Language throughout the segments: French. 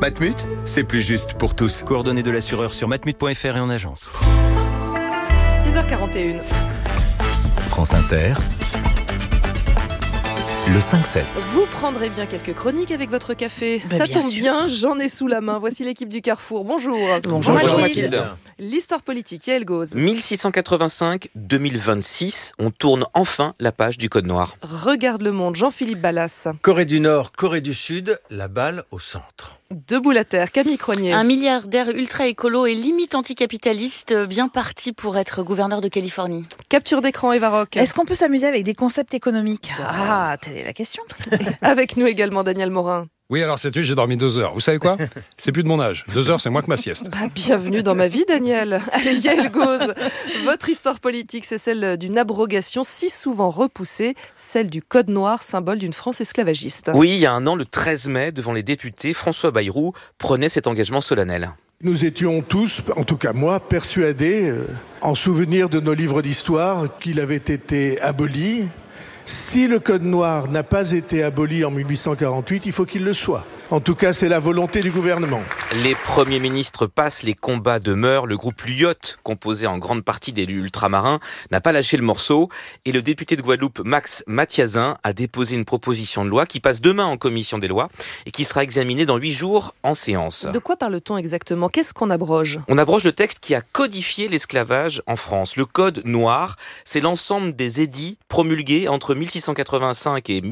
Matmut, c'est plus juste pour tous. Coordonnées de l'assureur sur matmut.fr et en agence. 6h41. France Inter, le 5-7. Vous prendrez bien quelques chroniques avec votre café. Ça bien tombe sûr. bien, j'en ai sous la main. Voici l'équipe du Carrefour. Bonjour. Bonjour Mathilde. L'histoire politique, Yael Gauze. 1685-2026, on tourne enfin la page du Code Noir. Regarde le monde, Jean-Philippe Ballas. Corée du Nord, Corée du Sud, la balle au centre. Debout la terre, Camille Cronier. Un milliardaire ultra-écolo et limite anticapitaliste, bien parti pour être gouverneur de Californie. Capture d'écran, Eva Rock. Est-ce qu'on peut s'amuser avec des concepts économiques ? Ah, telle est la question. Avec nous également Daniel Morin. Oui, alors cette nuit, j'ai dormi 2 heures. Vous savez quoi ? C'est plus de mon âge. 2 heures, c'est moins que ma sieste. Bienvenue dans ma vie, Daniel. Allez, Yael Gauze. Votre histoire politique, c'est celle d'une abrogation si souvent repoussée, celle du Code Noir, symbole d'une France esclavagiste. Oui, il y a un an, le 13 mai, devant les députés, François Bayrou prenait cet engagement solennel. Nous étions tous, en tout cas moi, persuadés, en souvenir de nos livres d'histoire, qu'il avait été aboli. Si le Code Noir n'a pas été aboli en 1848, il faut qu'il le soit. En tout cas, c'est la volonté du gouvernement. Les premiers ministres passent, les combats demeurent. Le groupe Lyotte, composé en grande partie d'élus ultramarins, n'a pas lâché le morceau. Et le député de Guadeloupe, Max Mathiazin, a déposé une proposition de loi qui passe demain en commission des lois et qui sera examinée dans 8 jours en séance. De quoi parle-t-on exactement ? Qu'est-ce qu'on abroge ? On abroge le texte qui a codifié l'esclavage en France. Le Code Noir, c'est l'ensemble des édits promulgués entre 1685 et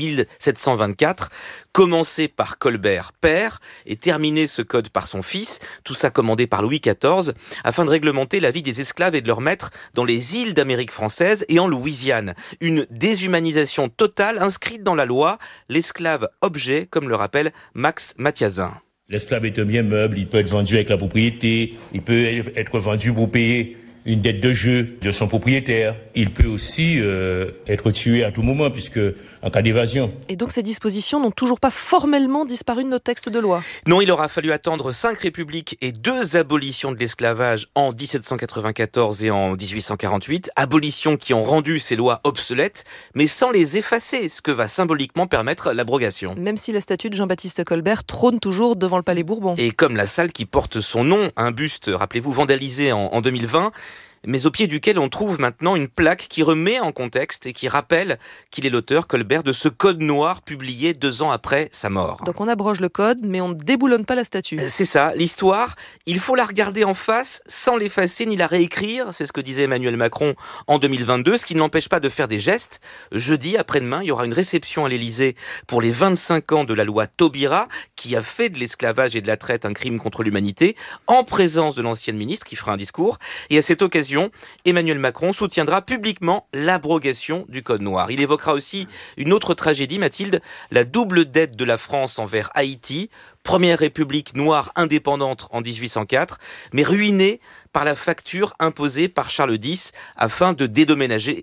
1724, commencé par Colbert père et terminé ce code par son fils, tout ça commandé par Louis XIV, afin de réglementer la vie des esclaves et de leurs maîtres dans les îles d'Amérique française et en Louisiane. Une déshumanisation totale inscrite dans la loi, l'esclave objet, comme le rappelle Max Mathiazin. L'esclave est un bien meuble, il peut être vendu avec la propriété, il peut être vendu pour payer une dette de jeu de son propriétaire. Il peut aussi être tué à tout moment, puisque en cas d'évasion. Et donc ces dispositions n'ont toujours pas formellement disparu de nos textes de loi ? Non, il aura fallu attendre 5 républiques et 2 abolitions de l'esclavage en 1794 et en 1848. Abolitions qui ont rendu ces lois obsolètes, mais sans les effacer, ce que va symboliquement permettre l'abrogation. Même si la statue de Jean-Baptiste Colbert trône toujours devant le Palais Bourbon. Et comme la salle qui porte son nom, un buste, rappelez-vous, vandalisé en 2020, mais au pied duquel on trouve maintenant une plaque qui remet en contexte et qui rappelle qu'il est l'auteur, Colbert, de ce Code Noir publié 2 ans après sa mort. Donc on abroge le code, mais on ne déboulonne pas la statue. C'est ça, l'histoire, il faut la regarder en face sans l'effacer ni la réécrire, c'est ce que disait Emmanuel Macron en 2022, ce qui ne l'empêche pas de faire des gestes. Jeudi, après-demain, il y aura une réception à l'Élysée pour les 25 ans de la loi Taubira, qui a fait de l'esclavage et de la traite un crime contre l'humanité, en présence de l'ancienne ministre qui fera un discours. Et à cette occasion, Emmanuel Macron soutiendra publiquement l'abrogation du Code Noir. Il évoquera aussi une autre tragédie, Mathilde, la double dette de la France envers Haïti, première république noire indépendante en 1804, mais ruinée par la facture imposée par Charles X afin de dédommager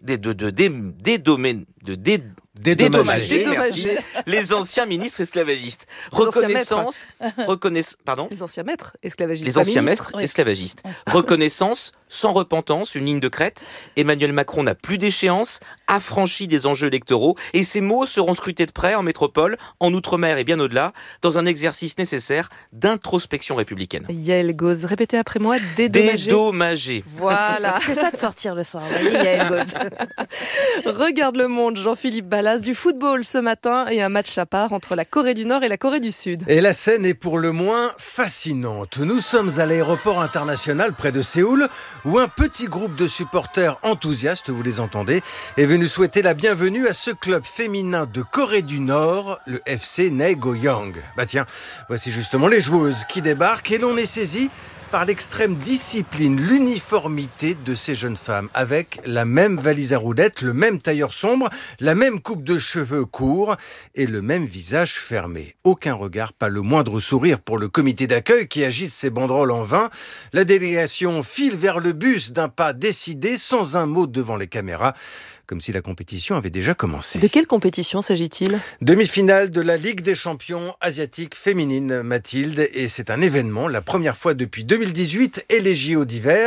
les anciens ministres esclavagistes. Les anciens maîtres esclavagistes. Les anciens maîtres esclavagistes. Reconnaissance sans repentance, une ligne de crête. Emmanuel Macron n'a plus d'échéance, affranchi des enjeux électoraux, et ses mots seront scrutés de près en métropole, en outre-mer et bien au-delà, dans un exercice nécessaire d'introspection républicaine. Yael Gauze, répétez après moi, dédommager. Voilà. C'est ça de sortir le soir. Vous voyez, Yael Gauze. Regarde le monde, Jean-Philippe Ballas, du football ce matin et un match à part entre la Corée du Nord et la Corée du Sud. Et la scène est pour le moins fascinante. Nous sommes à l'aéroport international près de Séoul, où un petit groupe de supporters enthousiastes, vous les entendez, est venu souhaiter la bienvenue à ce club féminin de Corée du Nord, le FC Naegoyang. Bah tiens, voici justement les joueuses qui débarquent et l'on est saisi par l'extrême discipline, l'uniformité de ces jeunes femmes, avec la même valise à roulettes, le même tailleur sombre, la même coupe de cheveux courts et le même visage fermé. Aucun regard, pas le moindre sourire pour le comité d'accueil qui agite ses banderoles en vain. La délégation file vers le bus d'un pas décidé, sans un mot devant les caméras, comme si la compétition avait déjà commencé. De quelle compétition s'agit-il ? Demi-finale de la Ligue des champions asiatiques féminines, Mathilde, et c'est un événement, la première fois depuis 2018 et les JO d'hiver.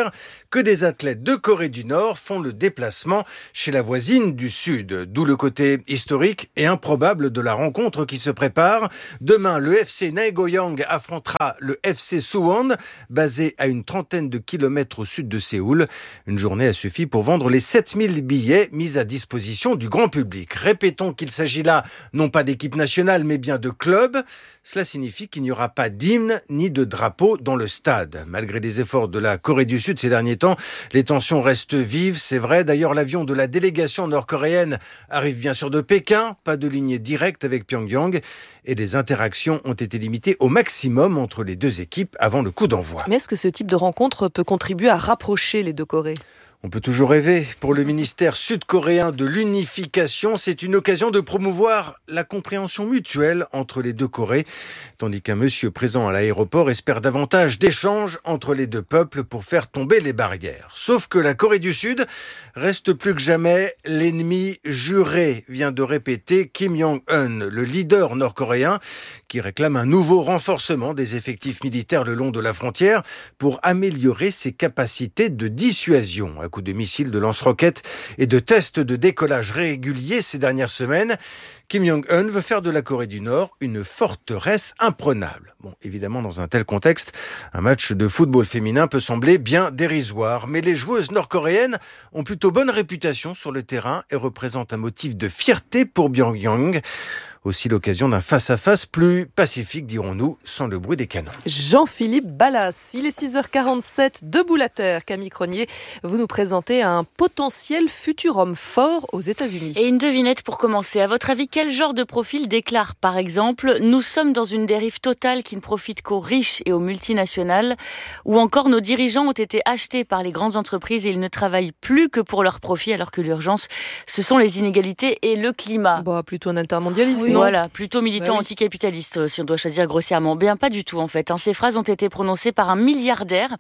que des athlètes de Corée du Nord font le déplacement chez la voisine du Sud. D'où le côté historique et improbable de la rencontre qui se prépare. Demain, le FC Naegoyang affrontera le FC Suwon, basé à une trentaine de kilomètres au sud de Séoul. Une journée a suffi pour vendre les 7000 billets mis à disposition du grand public. Répétons qu'il s'agit là non pas d'équipe nationale mais bien de club. Cela signifie qu'il n'y aura pas d'hymne ni de drapeau dans le stade. Malgré les efforts de la Corée du Sud ces derniers temps, les tensions restent vives, c'est vrai. D'ailleurs, l'avion de la délégation nord-coréenne arrive bien sûr de Pékin, pas de ligne directe avec Pyongyang, et les interactions ont été limitées au maximum entre les deux équipes avant le coup d'envoi. Mais est-ce que ce type de rencontre peut contribuer à rapprocher les deux Corées ? On peut toujours rêver. Pour le ministère sud-coréen de l'unification, c'est une occasion de promouvoir la compréhension mutuelle entre les deux Corées, tandis qu'un monsieur présent à l'aéroport espère davantage d'échanges entre les deux peuples pour faire tomber les barrières. Sauf que la Corée du Sud reste plus que jamais l'ennemi juré, vient de répéter Kim Jong-un, le leader nord-coréen, qui réclame un nouveau renforcement des effectifs militaires le long de la frontière pour améliorer ses capacités de dissuasion. À coup de missiles, de lance-roquettes et de tests de décollage réguliers ces dernières semaines, Kim Jong-un veut faire de la Corée du Nord une forteresse imprenable. Bon, évidemment, dans un tel contexte, un match de football féminin peut sembler bien dérisoire, mais les joueuses nord-coréennes ont plutôt bonne réputation sur le terrain et représentent un motif de fierté pour Pyongyang. Aussi l'occasion d'un face-à-face plus pacifique, dirons-nous, sans le bruit des canons. Jean-Philippe Ballas, il est 6h47, debout la terre. Camille Cronier, vous nous présentez un potentiel futur homme fort aux États-Unis. Et une devinette pour commencer. À votre avis, quel genre de profil déclare, par exemple, « Nous sommes dans une dérive totale qui ne profite qu'aux riches et aux multinationales » ou encore « Nos dirigeants ont été achetés par les grandes entreprises et ils ne travaillent plus que pour leur profit alors que l'urgence, ce sont les inégalités et le climat. » Plutôt un altermondialiste. Oui. Voilà, plutôt militant anticapitaliste, si on doit choisir grossièrement. Bien, pas du tout en fait. Ces phrases ont été prononcées par un milliardaire,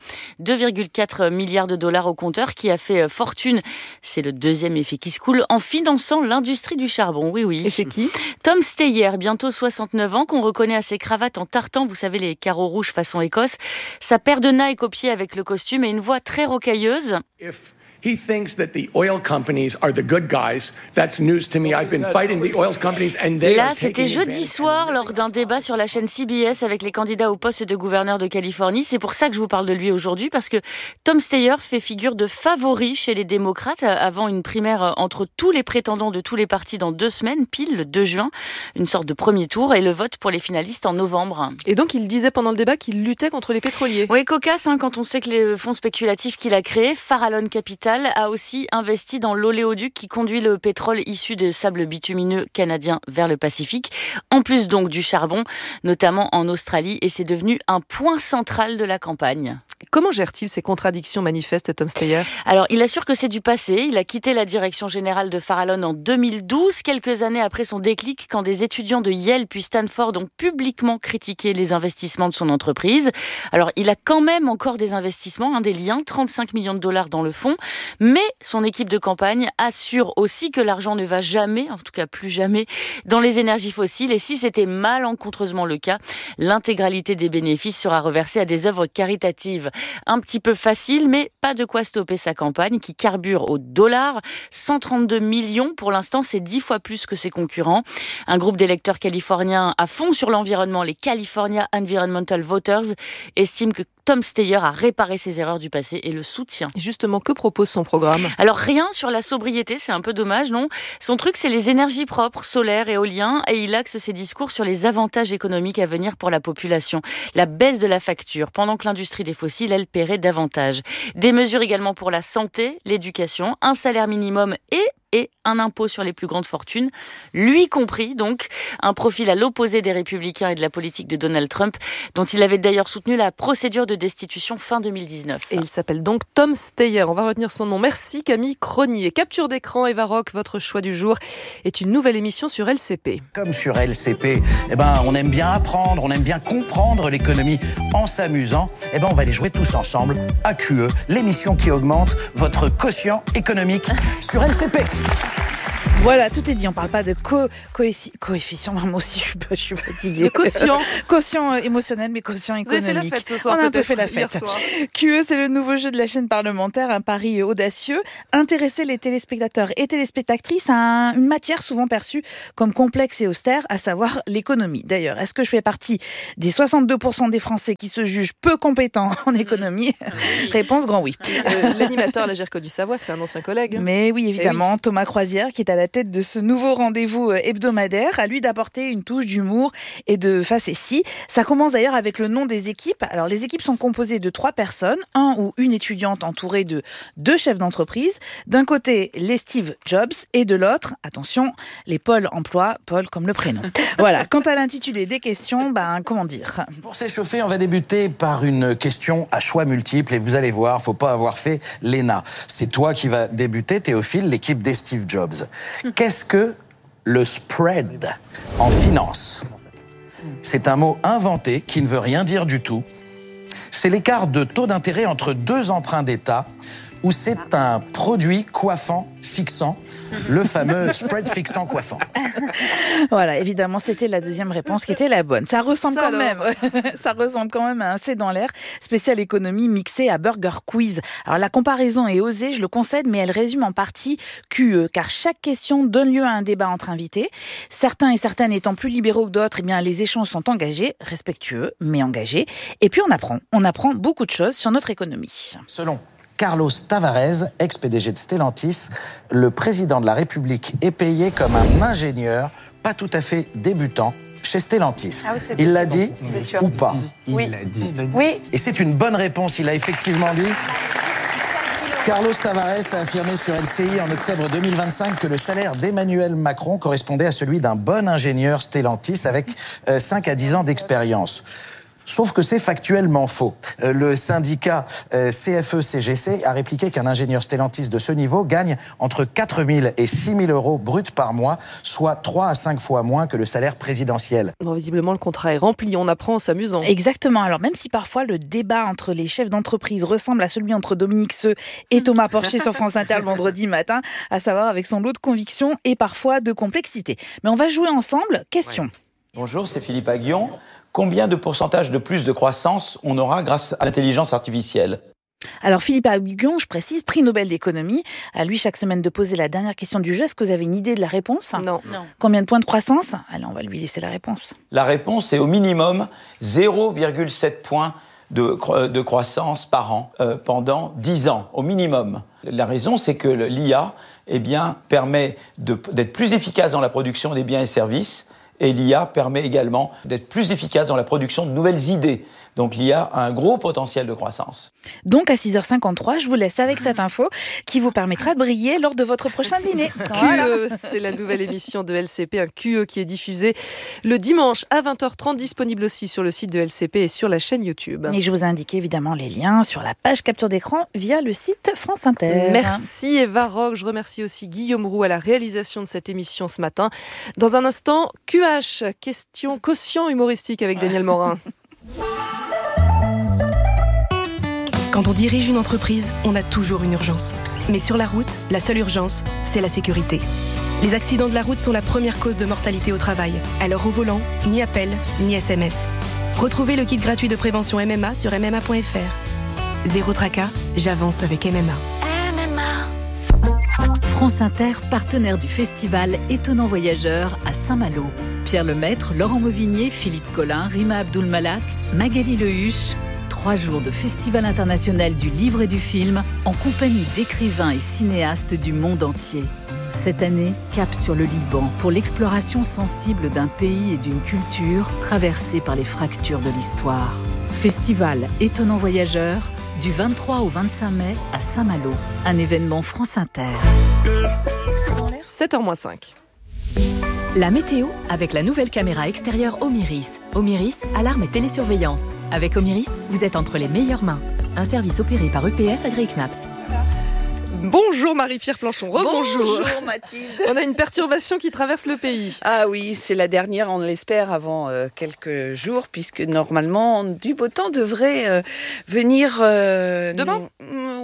2,4 milliards de dollars au compteur, qui a fait fortune, c'est le deuxième effet qui se coule, en finançant l'industrie du charbon. Oui. Et c'est qui ? Tom Steyer, bientôt 69 ans, qu'on reconnaît à ses cravates en tartan, vous savez, les carreaux rouges façon Écosse, sa paire de Nike au pied avec le costume et une voix très rocailleuse. He thinks that the oil companies are the good guys. That's news to me. I've been fighting the oil companies and they Là, are taking c'était jeudi soir lors d'un débat sur la chaîne CBS avec les candidats au poste de gouverneur de Californie. C'est pour ça que je vous parle de lui aujourd'hui, parce que Tom Steyer fait figure de favori chez les démocrates avant une primaire entre tous les prétendants de tous les partis dans 2 semaines, pile le 2 juin, une sorte de premier tour, et le vote pour les finalistes en novembre. Et donc, il disait pendant le débat qu'il luttait contre les pétroliers. Oui, cocasse, quand on sait que les fonds spéculatifs qu'il a créés, Farallon Capital, a aussi investi dans l'oléoduc qui conduit le pétrole issu des sables bitumineux canadiens vers le Pacifique, en plus donc du charbon, notamment en Australie, et c'est devenu un point central de la campagne. Comment gère-t-il ces contradictions manifestes, Tom Steyer ? Alors, il assure que c'est du passé. Il a quitté la direction générale de Farallon en 2012, quelques années après son déclic, quand des étudiants de Yale puis Stanford ont publiquement critiqué les investissements de son entreprise. Alors, il a quand même encore des investissements, des liens, 35 millions de dollars dans le fonds, mais son équipe de campagne assure aussi que l'argent ne va jamais, en tout cas plus jamais, dans les énergies fossiles. Et si c'était malencontreusement le cas, l'intégralité des bénéfices sera reversée à des œuvres caritatives. Un petit peu facile, mais pas de quoi stopper sa campagne qui carbure au dollar. 132 millions, pour l'instant, c'est 10 fois plus que ses concurrents. Un groupe d'électeurs californiens à fond sur l'environnement, les California Environmental Voters, estime que Tom Steyer a réparé ses erreurs du passé et le soutient. Justement, que propose son programme ? Alors rien sur la sobriété, c'est un peu dommage, non ? Son truc, c'est les énergies propres, solaires, éolien, et il axe ses discours sur les avantages économiques à venir pour la population. La baisse de la facture, pendant que l'industrie des fossiles, elle paierait davantage. Des mesures également pour la santé, l'éducation, un salaire minimum et un impôt sur les plus grandes fortunes, lui compris, donc, un profil à l'opposé des Républicains et de la politique de Donald Trump, dont il avait d'ailleurs soutenu la procédure de destitution fin 2019. Et il s'appelle donc Tom Steyer, on va retenir son nom. Merci Camille Cronier. Capture d'écran, Eva Rock, votre choix du jour est une nouvelle émission sur LCP. Comme sur LCP, on aime bien apprendre, on aime bien comprendre l'économie en s'amusant. On va les jouer tous ensemble à QE, l'émission qui augmente votre quotient économique sur LCP. Voilà, tout est dit. On parle pas de coefficient. Moi aussi, je suis fatiguée. De quotient. Quotient émotionnel, mais quotient économique. Vous avez fait la fête ce soir. On a un peu fait la fête. QE, c'est le nouveau jeu de la chaîne parlementaire, un pari audacieux. Intéresser les téléspectateurs et téléspectatrices à une matière souvent perçue comme complexe et austère, à savoir l'économie. D'ailleurs, est-ce que je fais partie des 62% des Français qui se jugent peu compétents en économie? Réponse grand oui. L'animateur à la GERCO du Savoie, c'est un ancien collègue. Mais oui, évidemment, Thomas Croisière, qui est à la tête de ce nouveau rendez-vous hebdomadaire, à lui d'apporter une touche d'humour et de facétie. Ça commence d'ailleurs avec le nom des équipes. Alors, les équipes sont composées de 3 personnes, un ou une étudiante entourée de 2 chefs d'entreprise. D'un côté, les Steve Jobs et de l'autre, attention, les Paul Emploi, Paul comme le prénom. Voilà. Quant à l'intitulé des questions, comment dire? Pour s'échauffer, on va débuter par une question à choix multiples et vous allez voir, faut pas avoir fait l'ENA. C'est toi qui vas débuter, Théophile, l'équipe des Steve Jobs. Qu'est-ce que le spread en finance? C'est un mot inventé qui ne veut rien dire du tout. C'est l'écart de taux d'intérêt entre 2 emprunts d'État ou c'est un produit coiffant fixant, le fameux spread fixant coiffant. Voilà, évidemment, c'était la deuxième réponse qui était la bonne. Ça ressemble quand même à un C'est dans l'air, spécial économie mixé à Burger Quiz. Alors la comparaison est osée, je le concède, mais elle résume en partie QE, car chaque question donne lieu à un débat entre invités. Certains et certaines étant plus libéraux que d'autres, les échanges sont engagés, respectueux, mais engagés. Et puis on apprend beaucoup de choses sur notre économie. Selon Carlos Tavares, ex-PDG de Stellantis, le président de la République est payé comme un ingénieur, pas tout à fait débutant, chez Stellantis. Ah oui, il l'a dit ou pas? Il l'a dit. Oui. Et c'est une bonne réponse, il a effectivement dit. Carlos Tavares a affirmé sur LCI en octobre 2025 que le salaire d'Emmanuel Macron correspondait à celui d'un bon ingénieur Stellantis avec 5 à 10 ans d'expérience. Sauf que c'est factuellement faux. Le syndicat CFE-CGC a répliqué qu'un ingénieur Stellantis de ce niveau gagne entre 4 000 et 6 000 euros bruts par mois, soit 3 à 5 fois moins que le salaire présidentiel. Bon, visiblement, le contrat est rempli. On apprend en s'amusant. Exactement. Alors, même si parfois le débat entre les chefs d'entreprise ressemble à celui entre Dominique Seux et Thomas Porcher sur France Inter le vendredi matin, à savoir avec son lot de conviction et parfois de complexité. Mais on va jouer ensemble. Question. Ouais. Bonjour, c'est Philippe Aguillon. Combien de pourcentage de plus de croissance on aura grâce à l'intelligence artificielle? Alors Philippe Aguillon, je précise, prix Nobel d'économie. À lui chaque semaine de poser la dernière question du jeu. Est-ce que vous avez une idée de la réponse? Non. Combien de points de croissance? Allez, on va lui laisser la réponse. La réponse est au minimum 0,7 points de croissance par an pendant 10 ans, au minimum. La raison, c'est que l'IA permet d'être plus efficace dans la production des biens et services. Et l'IA permet également d'être plus efficace dans la production de nouvelles idées. Donc l'IA a un gros potentiel de croissance. Donc à 6h53, je vous laisse avec cette info qui vous permettra de briller lors de votre prochain dîner. Voilà. QE, c'est la nouvelle émission de LCP, un QE qui est diffusé le dimanche à 20h30, disponible aussi sur le site de LCP et sur la chaîne YouTube. Et je vous ai indiqué évidemment les liens sur la page capture d'écran via le site France Inter. Merci Eva Roque, je remercie aussi Guillaume Roux à la réalisation de cette émission ce matin. Dans un instant, QH, question quotient humoristique avec Daniel Morin. Quand on dirige une entreprise, on a toujours une urgence. Mais sur la route, la seule urgence, c'est la sécurité. Les accidents de la route sont la première cause de mortalité au travail. Alors au volant, ni appel, ni SMS. Retrouvez le kit gratuit de prévention MMA sur MMA.fr. Zéro tracas, j'avance avec MMA. France Inter, partenaire du festival Étonnant Voyageur à Saint-Malo. Pierre Lemaître, Laurent Mauvignier, Philippe Collin, Rima Abdul-Malak, Magali Lehuche. 3 jours de Festival international du livre et du film en compagnie d'écrivains et cinéastes du monde entier. Cette année, cap sur le Liban pour l'exploration sensible d'un pays et d'une culture traversée par les fractures de l'histoire. Festival Étonnant Voyageur, du 23 au 25 mai à Saint-Malo. Un événement France Inter. 7h-5. La météo avec la nouvelle caméra extérieure Omiris. Omiris, alarme et télésurveillance. Avec Omiris, vous êtes entre les meilleures mains. Un service opéré par EPS AgriKnaps. Bonjour Marie-Pierre Planchon, rebonjour. Bonjour Mathilde. On a une perturbation qui traverse le pays. Ah oui, c'est la dernière, on l'espère, avant quelques jours, puisque normalement du beau temps devrait venir... Demain ?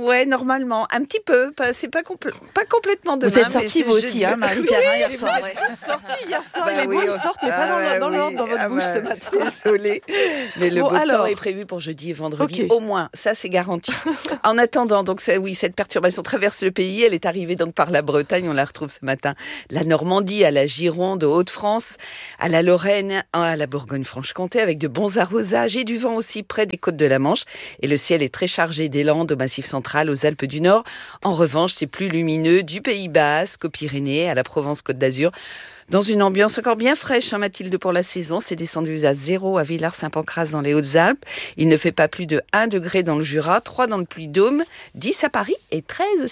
Ouais, normalement, un petit peu. C'est pas complètement demain. Vous êtes sortis vous aussi, Marie-Pierre, hier soir. Vous êtes tous sortis hier soir. Les boules sortent, mais pas dans l'ordre dans votre bouche ce matin. Désolée. Mais le beau temps est prévu pour jeudi et vendredi. Au moins, ça c'est garanti. En attendant, donc cette perturbation traverse le pays. Elle est arrivée donc par la Bretagne. On la retrouve ce matin. La Normandie, à la Gironde, aux Hauts-de-France, à la Lorraine, à la Bourgogne-Franche-Comté, avec de bons arrosages et du vent aussi près des côtes de la Manche. Et le ciel est très chargé des Landes, au Massif central, aux Alpes du Nord. En revanche, c'est plus lumineux du Pays Basque, aux Pyrénées, à la Provence-Côte d'Azur. Dans une ambiance encore bien fraîche, Mathilde, pour la saison. C'est descendu à 0 à Villars-Saint-Pancras dans les Hautes-Alpes. Il ne fait pas plus de 1 degré dans le Jura, 3 dans le Puy-de-Dôme, 10 à Paris et 13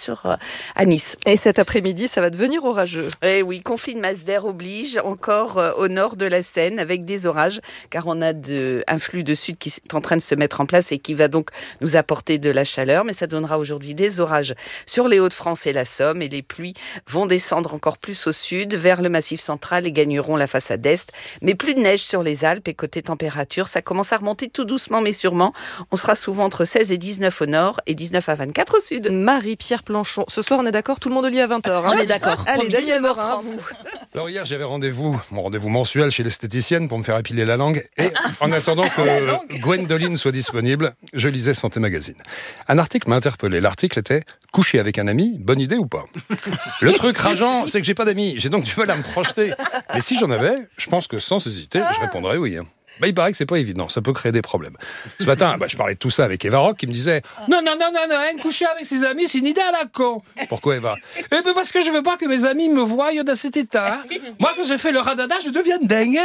à Nice. Et cet après-midi, ça va devenir orageux. Eh oui, conflit de masse d'air oblige, encore au nord de la Seine, avec des orages, car on a un flux de sud qui est en train de se mettre en place et qui va donc nous apporter de la chaleur. Mais ça donnera aujourd'hui des orages sur les Hauts-de-France et la Somme. Et les pluies vont descendre encore plus au sud, vers le Massif central et gagneront la façade est. Mais plus de neige sur les Alpes et côté température, ça commence à remonter tout doucement mais sûrement. On sera souvent entre 16 et 19 au nord et 19 à 24 au sud. Marie-Pierre Planchon. Ce soir, on est d'accord, tout le monde au lit à 20h. On est d'accord. Allez, Daniel Morin, vous. Alors hier, j'avais mon rendez-vous mensuel chez l'esthéticienne pour me faire épiler la langue. Et en attendant que Gwendoline soit disponible, je lisais Santé Magazine. Un article m'a interpellé. L'article était « Coucher avec un ami, bonne idée ou pas ?» Le truc rageant, c'est que j'ai pas d'amis. J'ai donc du mal à me projeter. Mais si j'en avais, je pense que sans hésiter, je répondrais oui. Il paraît que c'est pas évident, ça peut créer des problèmes. Ce matin, je parlais de tout ça avec Eva Rock qui me disait « Non, coucher avec ses amis, c'est une idée à la con !» Pourquoi Eva ? Eh bien parce que je veux pas que mes amis me voient dans cet état. Moi, quand je fais le radada, je deviens dingue.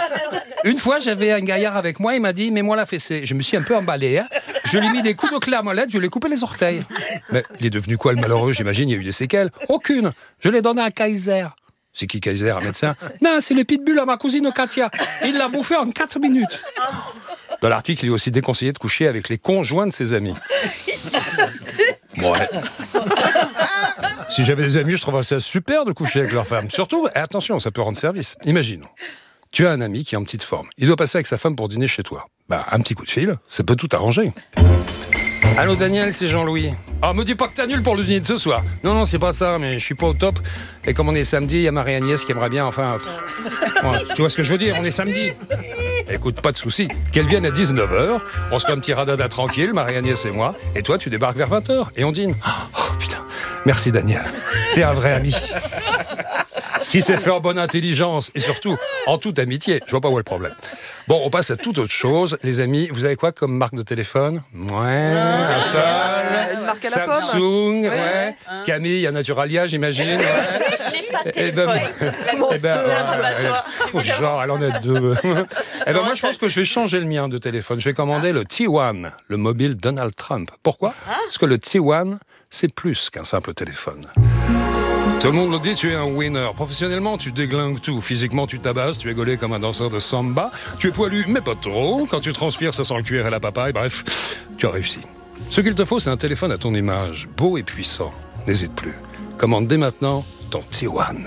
Une fois, j'avais un gaillard avec moi, il m'a dit « Mets-moi la fessée ». Je me suis un peu emballé. Je lui ai mis des coups de clé à molette, je lui ai coupé les orteils. Mais il est devenu quoi le malheureux ? J'imagine, il y a eu des séquelles. Aucune. Je l'ai donné à Kaiser. C'est qui Kaiser, un médecin ? Non, c'est le pitbull à ma cousine Katia. Il l'a bouffé en 4 minutes. Dans l'article, il est aussi déconseillé de coucher avec les conjoints de ses amis. Ouais. Si j'avais des amis, je trouverais ça super de coucher avec leur femme. Surtout, attention, ça peut rendre service. Imaginons, tu as un ami qui est en petite forme. Il doit passer avec sa femme pour dîner chez toi. Un petit coup de fil, ça peut tout arranger. Allô Daniel, c'est Jean-Louis. Me dis pas que t'annules pour le dîner de ce soir. Non, c'est pas ça, mais je suis pas au top. Et comme on est samedi, il y a Marie-Agnès qui aimerait bien, tu vois ce que je veux dire, on est samedi. Écoute, pas de souci. Qu'elle vienne à 19h, on se fait un petit radada tranquille, Marie-Agnès et moi, et toi tu débarques vers 20h, et on dîne. Oh putain, merci Daniel, t'es un vrai ami. Si c'est fait en bonne intelligence et surtout en toute amitié, je vois pas où est le problème. Bon, on passe à toute autre chose. Les amis, vous avez quoi comme marque de téléphone ? Apple, une marque à la pomme. Samsung, Camille, à Naturalia, j'imagine. Genre, elle en a 2. Moi, je pense que je vais changer le mien de téléphone. Je vais commander le T1, le mobile Donald Trump. Pourquoi ? Parce que le T1, c'est plus qu'un simple téléphone. Tout le monde le dit, tu es un winner. Professionnellement, tu déglingues tout. Physiquement, tu tabasses, tu es gaulé comme un danseur de samba. Tu es poilu, mais pas trop. Quand tu transpires, ça sent le cuir et la papaye. Bref, tu as réussi. Ce qu'il te faut, c'est un téléphone à ton image, beau et puissant. N'hésite plus. Commande dès maintenant ton T1.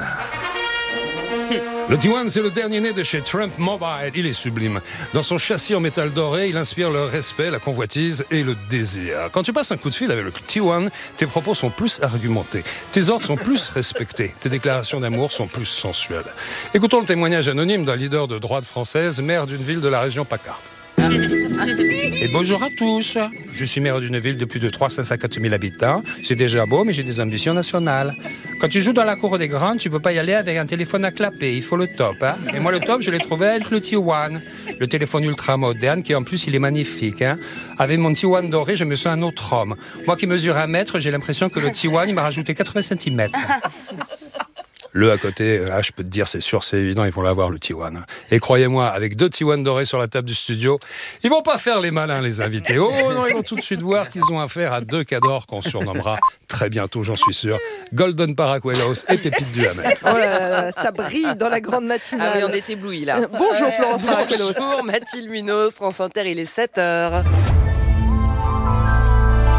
Le T1, c'est le dernier né de chez Trump Mobile. Il est sublime. Dans son châssis en métal doré, il inspire le respect, la convoitise et le désir. Quand tu passes un coup de fil avec le T1, tes propos sont plus argumentés. Tes ordres sont plus respectés. Tes déclarations d'amour sont plus sensuelles. Écoutons le témoignage anonyme d'un leader de droite française, maire d'une ville de la région PACA. Et bonjour à tous. Je suis maire d'une ville de plus de 350 000 habitants. C'est déjà beau, mais j'ai des ambitions nationales. Quand tu joues dans la cour des grands, tu peux pas y aller avec un téléphone à clapper. Il faut le top. Et moi, le top, je l'ai trouvé avec le T1. Le téléphone ultra moderne, qui en plus, il est magnifique. Avec mon T1 doré, je me sens un autre homme. Moi qui mesure 1 mètre, j'ai l'impression que le T1, il m'a rajouté 80 cm. Le à côté, je peux te dire, c'est sûr, c'est évident, ils vont l'avoir, le T1. Et croyez-moi, avec 2 T1 dorés sur la table du studio, ils vont pas faire les malins, les invités. Oh non, ils vont tout de suite voir qu'ils ont affaire à 2 cadors qu'on surnommera très bientôt, j'en suis sûr, Golden Paracuelos et Pépite du Hamet. Ça brille dans la grande matinale. Ah oui, on est éblouis là. Bonjour Florence Paracuelos. Bonjour Mathilde Munoz, France Inter, il est 7h.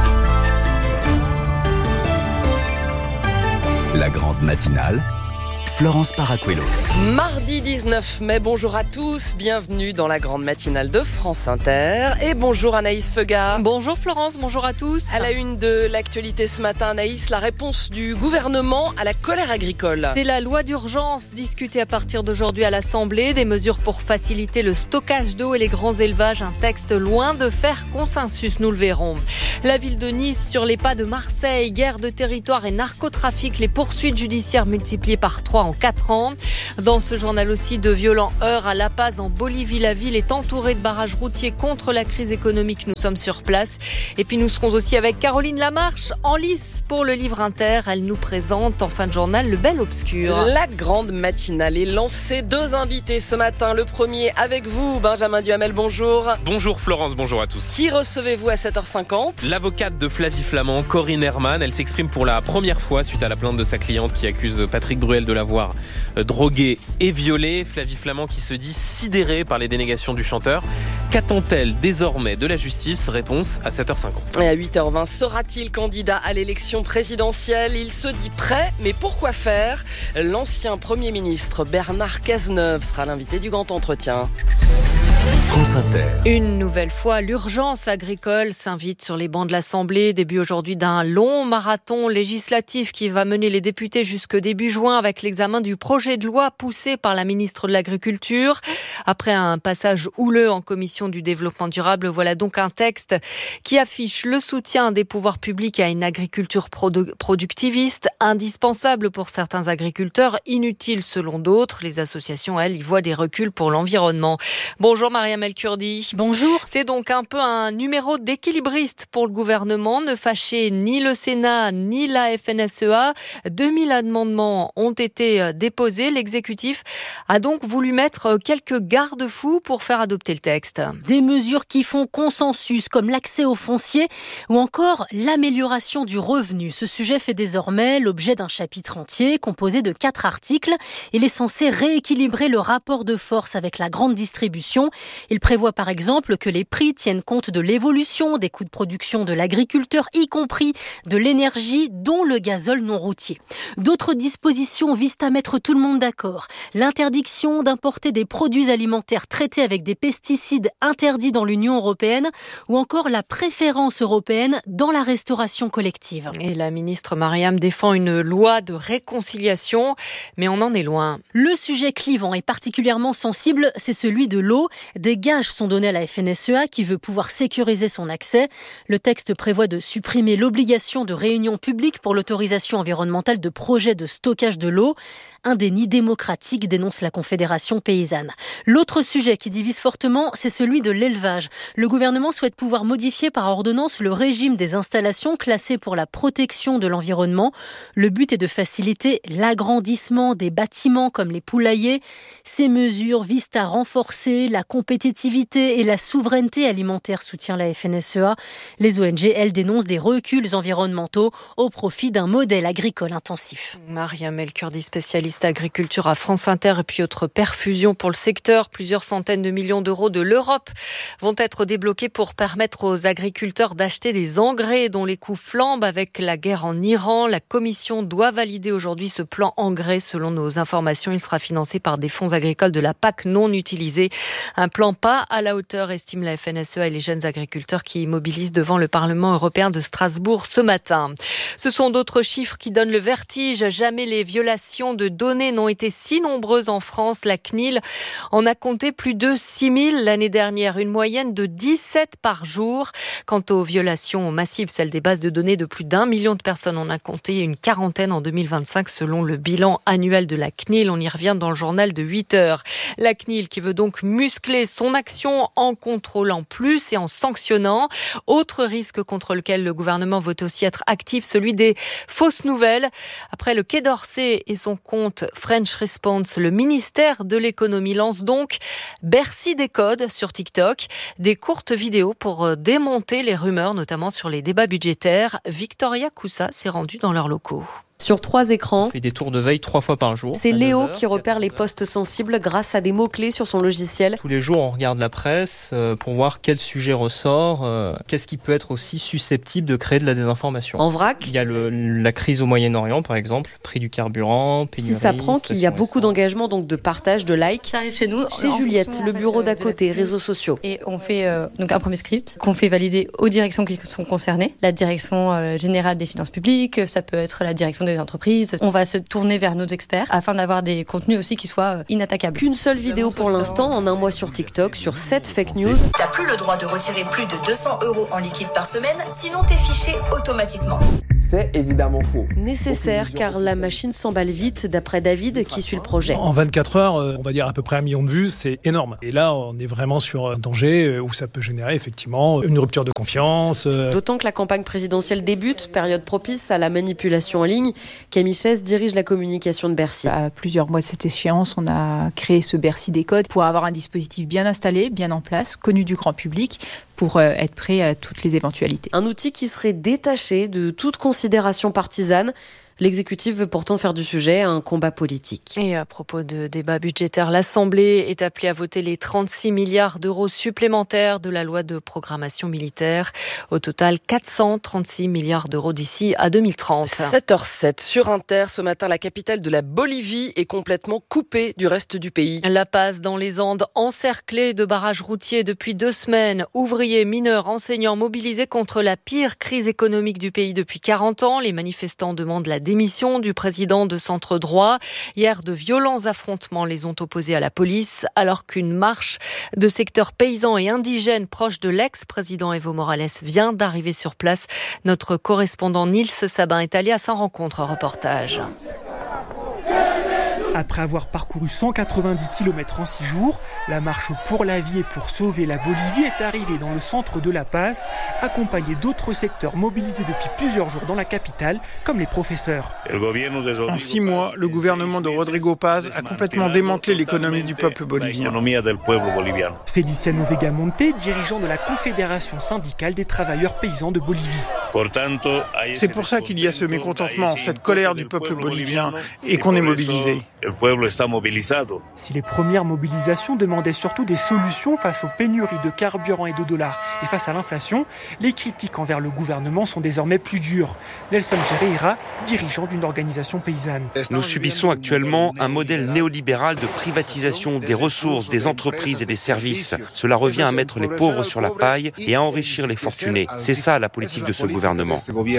La grande matinale, Florence Paracuelos. Mardi 19 mai, bonjour à tous, bienvenue dans la grande matinale de France Inter. Et bonjour Anaïs Feugat. Bonjour Florence, bonjour à tous. À la une de l'actualité ce matin, Anaïs, la réponse du gouvernement à la colère agricole. C'est la loi d'urgence discutée à partir d'aujourd'hui à l'Assemblée. Des mesures pour faciliter le stockage d'eau et les grands élevages. Un texte loin de faire consensus, nous le verrons. La ville de Nice sur les pas de Marseille, guerre de territoire et narcotrafic. Les poursuites judiciaires multipliées par 3 en 4 ans. Dans ce journal aussi, de violents heurts à La Paz en Bolivie. La ville est entourée de barrages routiers contre la crise économique. Nous sommes sur place. Et puis nous serons aussi avec Caroline Lamarche en lice pour le Livre Inter. Elle nous présente en fin de journal le Bel Obscur. La grande matinale est lancée. 2 invités ce matin. Le premier avec vous, Benjamin Duhamel, bonjour. Bonjour Florence, bonjour à tous. Qui recevez-vous à 7h50 ? L'avocate de Flavie Flament, Corinne Herman. Elle s'exprime pour la première fois suite à la plainte de sa cliente qui accuse Patrick Bruel de l'avoir drogué et violé. Flavie Flament qui se dit sidérée par les dénégations du chanteur. Qu'attend-elle désormais de la justice ? Réponse à 7h50. Et à 8h20, sera-t-il candidat à l'élection présidentielle ? Il se dit prêt, mais pourquoi faire ? L'ancien Premier ministre Bernard Cazeneuve sera l'invité du grand entretien. France Inter. Une nouvelle fois, l'urgence agricole s'invite sur les bancs de l'Assemblée. Début aujourd'hui d'un long marathon législatif qui va mener les députés jusque début juin avec l'examen du projet de loi poussé par la ministre de l'Agriculture. Après un passage houleux en commission du développement durable, voilà donc un texte qui affiche le soutien des pouvoirs publics à une agriculture productiviste, indispensable pour certains agriculteurs, inutile selon d'autres. Les associations, elles, y voient des reculs pour l'environnement. Bonjour Mariam El-Kurdi. Bonjour. C'est donc un peu un numéro d'équilibriste pour le gouvernement. Ne fâcher ni le Sénat ni la FNSEA. 2000 amendements ont été déposés. L'exécutif a donc voulu mettre quelques garde-fous pour faire adopter le texte. Des mesures qui font consensus, comme l'accès au foncier ou encore l'amélioration du revenu. Ce sujet fait désormais l'objet d'un chapitre entier composé de 4 articles. Il est censé rééquilibrer le rapport de force avec la grande distribution. Il prévoit par exemple que les prix tiennent compte de l'évolution des coûts de production de l'agriculteur, y compris de l'énergie, dont le gazole non routier. D'autres dispositions visent à mettre tout le monde d'accord. L'interdiction d'importer des produits alimentaires traités avec des pesticides interdits dans l'Union européenne ou encore la préférence européenne dans la restauration collective. Et la ministre Mariam défend une loi de réconciliation, mais on en est loin. Le sujet clivant et particulièrement sensible, c'est celui de l'eau. Des gages sont donnés à la FNSEA qui veut pouvoir sécuriser son accès. Le texte prévoit de supprimer l'obligation de réunion publique pour l'autorisation environnementale de projets de stockage de l'eau. Un déni démocratique, dénonce la Confédération paysanne. L'autre sujet qui divise fortement, c'est celui de l'élevage. Le gouvernement souhaite pouvoir modifier par ordonnance le régime des installations classées pour la protection de l'environnement. Le but est de faciliter l'agrandissement des bâtiments comme les poulaillers. Ces mesures visent à renforcer la compétitivité et la souveraineté alimentaire, soutient la FNSEA. Les ONG, elles, dénoncent des reculs environnementaux au profit d'un modèle agricole intensif. Mariam El-Kurdi, spécialiste agriculture à France Inter, et puis autre perfusion pour le secteur. Plusieurs centaines de millions d'euros de l'Europe vont être débloqués pour permettre aux agriculteurs d'acheter des engrais dont les coûts flambent avec la guerre en Iran. La Commission doit valider aujourd'hui ce plan engrais. Selon nos informations, il sera financé par des fonds agricoles de la PAC non utilisés. Un plan pas à la hauteur, estime la FNSEA et les jeunes agriculteurs qui mobilisent devant le Parlement européen de Strasbourg ce matin. Ce sont d'autres chiffres qui donnent le vertige. Jamais les violations de données n'ont été si nombreuses en France. La CNIL en a compté plus de 6000 l'année dernière, une moyenne de 17 par jour. Quant aux violations massives, celles des bases de données de plus d'1 million de personnes, on a compté une quarantaine en 2025 selon le bilan annuel de la CNIL. On y revient dans le journal de 8 heures. La CNIL qui veut donc muscler son action en contrôlant plus et en sanctionnant. Autre risque contre lequel le gouvernement veut aussi être actif, celui des fausses nouvelles. Après le Quai d'Orsay et son compte French Response, le ministère de l'économie lance donc Bercy décode sur TikTok, des courtes vidéos pour démonter les rumeurs, notamment sur les débats budgétaires. Victoria Coussa s'est rendue dans leurs locaux. Sur 3 écrans, on fait des tours de veille 3 fois par jour. C'est Léo qui repère les postes sensibles grâce à des mots-clés sur son logiciel. Tous les jours, on regarde la presse pour voir quel sujet ressort, qu'est-ce qui peut être aussi susceptible de créer de la désinformation. En vrac, il y a la crise au Moyen-Orient, par exemple, prix du carburant, pénurie. Si ça prend qu'il y a beaucoup d'engagement, donc de partage, de likes. Ça arrive chez nous. Chez Juliette, le bureau d'à côté, réseaux sociaux. Et on fait donc un premier script qu'on fait valider aux directions qui sont concernées. La direction générale des finances publiques, ça peut être la direction des entreprises. On va se tourner vers nos experts afin d'avoir des contenus aussi qui soient inattaquables. Qu'une seule vidéo pour l'instant, en un mois sur TikTok, sur 7 fake news. T'as plus le droit de retirer plus de 200 € en liquide par semaine, sinon t'es fiché automatiquement. C'est évidemment faux. Nécessaire car la machine s'emballe vite, d'après David qui suit le projet. En 24 heures, on va dire à peu près 1 million de vues, c'est énorme. Et là, on est vraiment sur un danger où ça peut générer effectivement une rupture de confiance. D'autant que la campagne présidentielle débute, période propice à la manipulation en ligne. Camille Chaise dirige la communication de Bercy. À plusieurs mois de cette échéance, on a créé ce Bercy Décode pour avoir un dispositif bien installé, bien en place, connu du grand public, pour être prêt à toutes les éventualités. Un outil qui serait détaché de toute considération partisane. L'exécutif veut pourtant faire du sujet un combat politique. Et à propos de débat budgétaire, l'Assemblée est appelée à voter les 36 milliards d'euros supplémentaires de la loi de programmation militaire. Au total, 436 milliards d'euros d'ici à 2030. 7h07 sur Inter. Ce matin, la capitale de la Bolivie est complètement coupée du reste du pays. La Paz dans les Andes, encerclée de barrages routiers depuis 2 semaines. Ouvriers, mineurs, enseignants mobilisés contre la pire crise économique du pays depuis 40 ans. Les manifestants demandent la démission du président de centre droit. Hier, de violents affrontements les ont opposés à la police, alors qu'une marche de secteurs paysans et indigènes proches de l'ex-président Evo Morales vient d'arriver sur place. Notre correspondant Nils Sabin est allé à sa rencontre. Reportage. Après avoir parcouru 190 km en 6 jours, la marche pour la vie et pour sauver la Bolivie est arrivée dans le centre de La Paz, accompagnée d'autres secteurs mobilisés depuis plusieurs jours dans la capitale, comme les professeurs. En 6 mois, le gouvernement de Rodrigo Paz a complètement démantelé l'économie du peuple bolivien. Feliciano Vega Monte, dirigeant de la Confédération syndicale des travailleurs paysans de Bolivie. C'est pour ça qu'il y a ce mécontentement, cette colère du peuple bolivien et qu'on est mobilisé. Si les premières mobilisations demandaient surtout des solutions face aux pénuries de carburant et de dollars et face à l'inflation, les critiques envers le gouvernement sont désormais plus dures. Nelson Ferreira, dirigeant d'une organisation paysanne. Nous subissons actuellement un modèle néolibéral de privatisation des ressources, des entreprises et des services. Cela revient à mettre les pauvres sur la paille et à enrichir les fortunés. C'est ça la politique de ce gouvernement.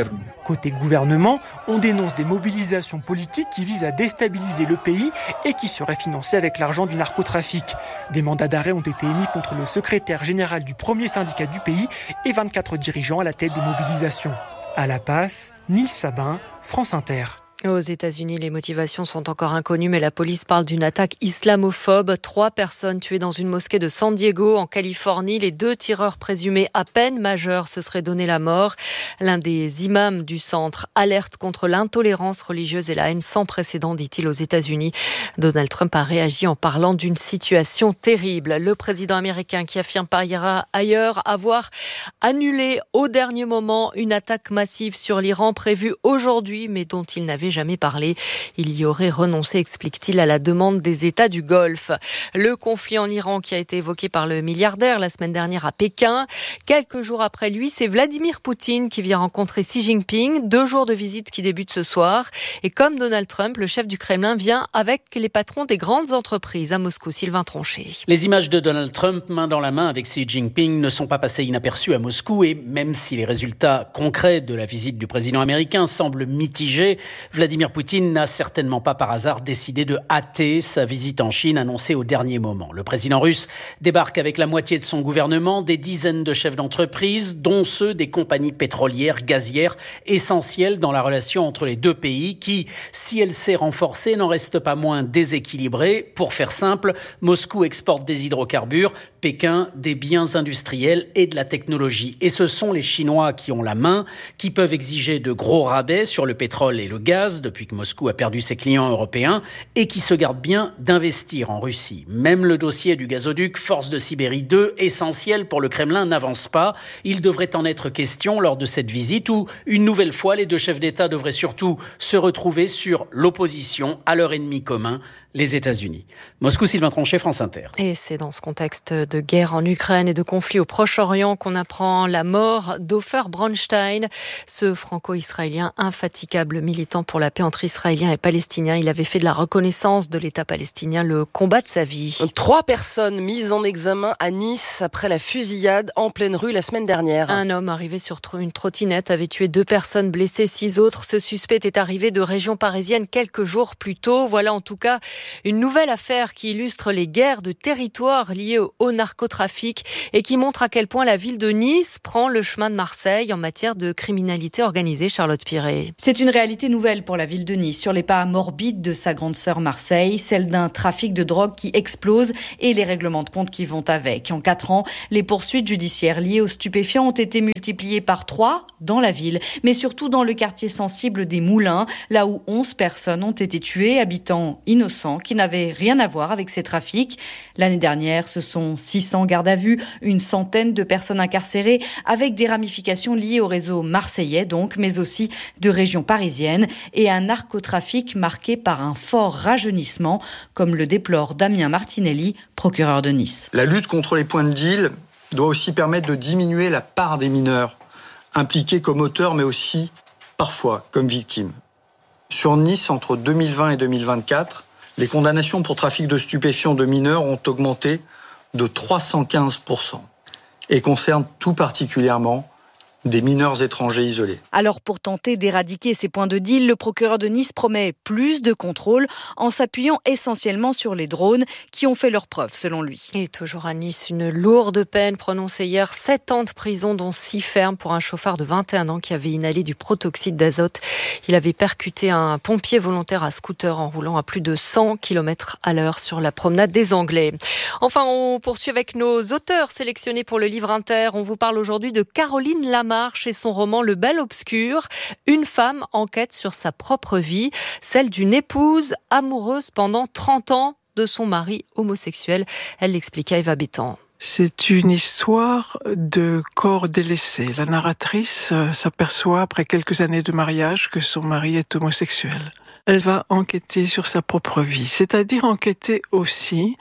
Côté gouvernement, on dénonce des mobilisations politiques qui visent à déstabiliser le pays et qui seraient financées avec l'argent du narcotrafic. Des mandats d'arrêt ont été émis contre le secrétaire général du premier syndicat du pays et 24 dirigeants à la tête des mobilisations. À La Paz, Nils Sabin, France Inter. Aux États-Unis, les motivations sont encore inconnues, mais la police parle d'une attaque islamophobe. 3 personnes tuées dans une mosquée de San Diego, en Californie. Les 2 tireurs présumés à peine majeurs se seraient donné la mort. L'un des imams du centre alerte contre l'intolérance religieuse et la haine sans précédent, dit-il, aux États-Unis. Donald Trump a réagi en parlant d'une situation terrible. Le président américain qui affirme par ailleurs avoir annulé au dernier moment une attaque massive sur l'Iran prévue aujourd'hui, mais dont il n'avait jamais parlé. Il y aurait renoncé, explique-t-il, à la demande des États du Golfe. Le conflit en Iran qui a été évoqué par le milliardaire la semaine dernière à Pékin. Quelques jours après lui, c'est Vladimir Poutine qui vient rencontrer Xi Jinping. 2 jours de visite qui débutent ce soir. Et comme Donald Trump, le chef du Kremlin vient avec les patrons des grandes entreprises à Moscou. Sylvain Tronchet. Les images de Donald Trump main dans la main avec Xi Jinping ne sont pas passées inaperçues à Moscou. Et même si les résultats concrets de la visite du président américain semblent mitigés, Vladimir Poutine n'a certainement pas par hasard décidé de hâter sa visite en Chine annoncée au dernier moment. Le président russe débarque avec la moitié de son gouvernement, des dizaines de chefs d'entreprise, dont ceux des compagnies pétrolières, gazières, essentielles dans la relation entre les 2 pays qui, si elle s'est renforcée, n'en reste pas moins déséquilibrée. Pour faire simple, Moscou exporte des hydrocarbures, Pékin des biens industriels et de la technologie. Et ce sont les Chinois qui ont la main, qui peuvent exiger de gros rabais sur le pétrole et le gaz, gaz depuis que Moscou a perdu ses clients européens et qui se garde bien d'investir en Russie. Même le dossier du gazoduc Force de Sibérie 2, essentiel pour le Kremlin, n'avance pas. Il devrait en être question lors de cette visite où, une nouvelle fois, les deux chefs d'État devraient surtout se retrouver sur l'opposition à leur ennemi commun, les États-Unis. Moscou, Sylvain Tronchet, France Inter. Et c'est dans ce contexte de guerre en Ukraine et de conflit au Proche-Orient qu'on apprend la mort d'Ofer Bronstein, ce franco-israélien infatigable militant pour la paix entre Israéliens et Palestiniens. Il avait fait de la reconnaissance de l'État palestinien le combat de sa vie. 3 personnes mises en examen à Nice après la fusillade en pleine rue la semaine dernière. Un homme arrivé sur une trottinette avait tué 2 personnes, blessé 6 autres. Ce suspect est arrivé de région parisienne quelques jours plus tôt. Voilà en tout cas une nouvelle affaire qui illustre les guerres de territoire liées au narcotrafic et qui montre à quel point la ville de Nice prend le chemin de Marseille en matière de criminalité organisée. Charlotte Piré. C'est une réalité nouvelle pour la ville de Nice, sur les pas morbides de sa grande sœur Marseille, celle d'un trafic de drogue qui explose et les règlements de compte qui vont avec. En 4 ans, les poursuites judiciaires liées aux stupéfiants ont été multipliées par 3 dans la ville, mais surtout dans le quartier sensible des Moulins, là où 11 personnes ont été tuées, habitants innocents qui n'avaient rien à voir avec ces trafics. L'année dernière, ce sont 600 gardes à vue, une centaine de personnes incarcérées, avec des ramifications liées au réseau marseillais donc, mais aussi de régions parisiennes, et un narcotrafic marqué par un fort rajeunissement, comme le déplore Damien Martinelli, procureur de Nice. La lutte contre les points de deal doit aussi permettre de diminuer la part des mineurs impliqués comme auteurs, mais aussi parfois comme victimes. Sur Nice, entre 2020 et 2024, les condamnations pour trafic de stupéfiants de mineurs ont augmenté de 315% et concernent tout particulièrement des mineurs étrangers isolés. Alors pour tenter d'éradiquer ces points de deal, le procureur de Nice promet plus de contrôle en s'appuyant essentiellement sur les drones qui ont fait leurs preuves selon lui. Et toujours à Nice, une lourde peine prononcée hier, 7 ans de prison dont 6 fermes pour un chauffard de 21 ans qui avait inhalé du protoxyde d'azote. Il avait percuté un pompier volontaire à scooter en roulant à plus de 100 km/h sur la promenade des Anglais. Enfin, on poursuit avec nos auteurs sélectionnés pour le livre Inter. On vous parle aujourd'hui de Caroline Lamarche et son roman Le Bel Obscur. Une femme enquête sur sa propre vie, celle d'une épouse amoureuse pendant 30 ans de son mari homosexuel. Elle l'explique à Eva Bétan. C'est une histoire de corps délaissé. La narratrice s'aperçoit après quelques années de mariage que son mari est homosexuel. Elle va enquêter sur sa propre vie, c'est-à-dire enquêter aussi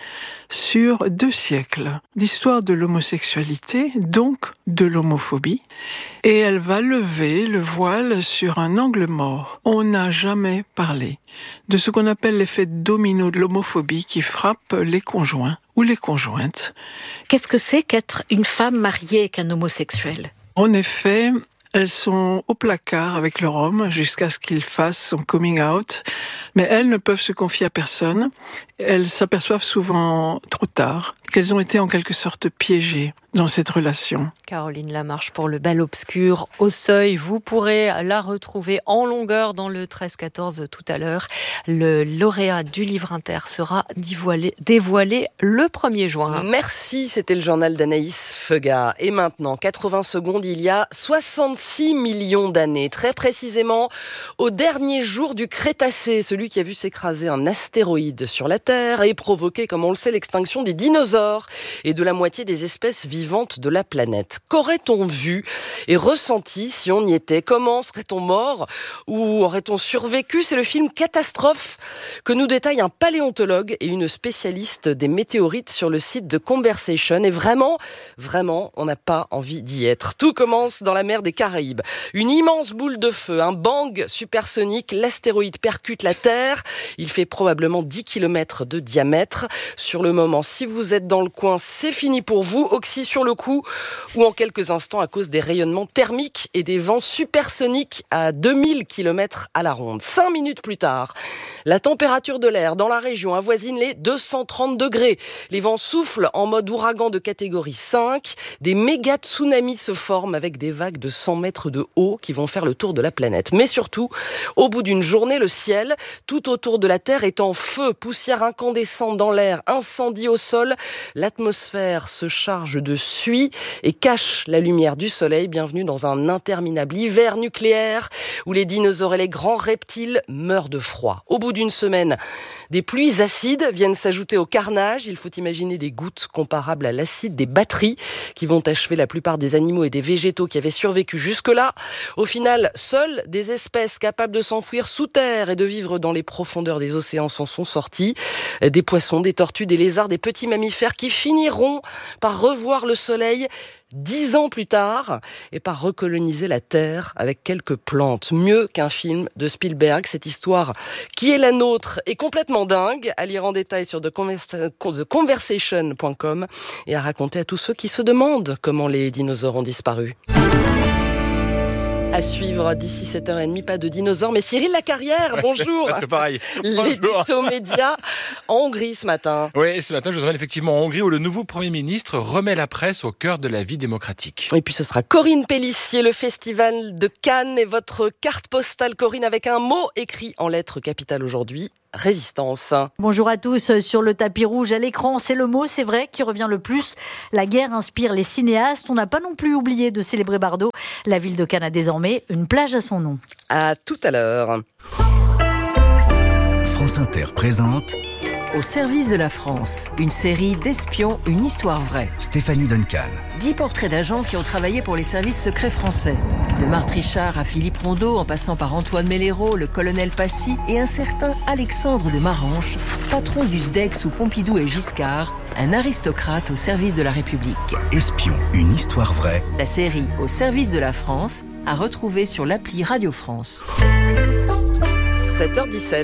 sur 2 siècles d'histoire de l'homosexualité, donc de l'homophobie, et elle va lever le voile sur un angle mort. On n'a jamais parlé de ce qu'on appelle l'effet domino de l'homophobie qui frappe les conjoints ou les conjointes. Qu'est-ce que c'est qu'être une femme mariée avec un homosexuel ? En effet, elles sont au placard avec leur homme jusqu'à ce qu'il fasse son coming out, mais elles ne peuvent se confier à personne. Elles s'aperçoivent souvent trop tard qu'elles ont été en quelque sorte piégées dans cette relation. Caroline Lamarche pour Le Bel Obscur au Seuil. Vous pourrez la retrouver en longueur dans le 13-14 tout à l'heure. Le lauréat du livre Inter sera dévoilé le 1er juin. Merci, c'était le journal d'Anaïs Feugat. Et maintenant, 80 secondes, il y a 66 millions d'années. Très précisément, au dernier jour du Crétacé, celui qui a vu s'écraser un astéroïde sur la Terre et provoquer, comme on le sait, l'extinction des dinosaures et de la moitié des espèces vivantes de la planète. Qu'aurait-on vu et ressenti si on y était ? Comment serait-on mort ou aurait-on survécu ? C'est le film Catastrophe que nous détaille un paléontologue et une spécialiste des météorites sur le site de Conversation. Et vraiment, on n'a pas envie d'y être. Tout commence dans la mer des Caraïbes. Une immense boule de feu, un bang supersonique, l'astéroïde percute la Terre. Il fait probablement 10 km de diamètre. Sur le moment, si vous êtes dans le coin, c'est fini pour vous. Oxy sur le coup ou en quelques instants à cause des rayonnements thermiques et des vents supersoniques à 2000 km à la ronde. 5 minutes plus tard, la température de l'air dans la région avoisine les 230 degrés. Les vents soufflent en mode ouragan de catégorie 5. Des méga tsunamis se forment avec des vagues de 100 mètres de haut qui vont faire le tour de la planète. Mais surtout, au bout d'une journée, le ciel Tout autour de la Terre est en feu, poussière incandescente dans l'air, incendie au sol. L'atmosphère se charge de suie et cache la lumière du soleil. Bienvenue dans un interminable hiver nucléaire où les dinosaures et les grands reptiles meurent de froid. Au bout d'une semaine, des pluies acides viennent s'ajouter au carnage. Il faut imaginer des gouttes comparables à l'acide des batteries qui vont achever la plupart des animaux et des végétaux qui avaient survécu jusque-là. Au final, seules des espèces capables de s'enfouir sous terre et de vivre dans les profondeurs des océans s'en sont sorties. Des poissons, des tortues, des lézards, des petits mammifères qui finiront par revoir le soleil 10 ans plus tard et par recoloniser la Terre avec quelques plantes. Mieux qu'un film de Spielberg, cette histoire qui est la nôtre est complètement dingue, à lire en détail sur theconversation.com et à raconter à tous ceux qui se demandent comment les dinosaures ont disparu. À suivre d'ici 7h30, pas de dinosaures, mais Cyril Lacarrière, bonjour. Presque pareil. L'édito média en Hongrie ce matin. Oui, ce matin, je vous emmène effectivement en Hongrie où le nouveau Premier ministre remet la presse au cœur de la vie démocratique. Et puis ce sera Corinne Pélissier, le festival de Cannes et votre carte postale, Corinne, avec un mot écrit en lettres capitales aujourd'hui. Résistance. Bonjour à tous. Sur le tapis rouge à l'écran, c'est le mot, c'est vrai, qui revient le plus. La guerre inspire les cinéastes. On n'a pas non plus oublié de célébrer Bardot. La ville de Cannes a désormais une plage à son nom. À tout à l'heure. France Inter présente Au service de la France, une série d'espions, une histoire vraie. Stéphanie Duncan. 10 portraits d'agents qui ont travaillé pour les services secrets français. De Marthe Richard à Philippe Rondeau, en passant par Antoine Mellero, le colonel Passy et un certain Alexandre de Maranche, patron du SDEC sous Pompidou et Giscard, un aristocrate au service de la République. Espion, une histoire vraie. La série Au service de la France, à retrouver sur l'appli Radio France. 7h17.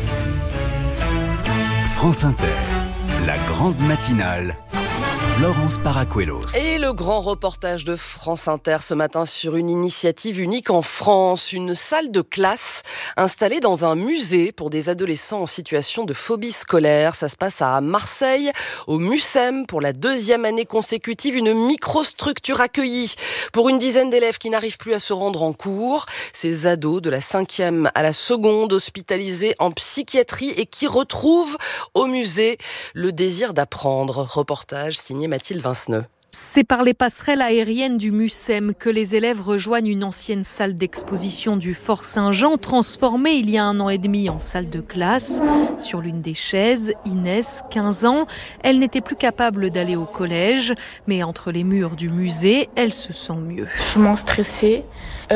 France Inter, la grande matinale, Florence Paracuelos. Et le grand reportage de France Inter ce matin sur une initiative unique en France, une salle de classe installée dans un musée pour des adolescents en situation de phobie scolaire. Ça se passe à Marseille, au MUSEM, pour la 2e année consécutive, une microstructure accueillie pour une dizaine d'élèves qui n'arrivent plus à se rendre en cours. Ces ados de la 5e à la 2e, hospitalisés en psychiatrie et qui retrouvent au musée le désir d'apprendre. Reportage signé Mathilde Vinceneux. C'est par les passerelles aériennes du MUSEM que les élèves rejoignent une ancienne salle d'exposition du Fort Saint-Jean, transformée il y a 1 an et demi en salle de classe. Sur l'une des chaises, Inès, 15 ans, elle n'était plus capable d'aller au collège, mais entre les murs du musée, elle se sent mieux. Je suis moins stressée,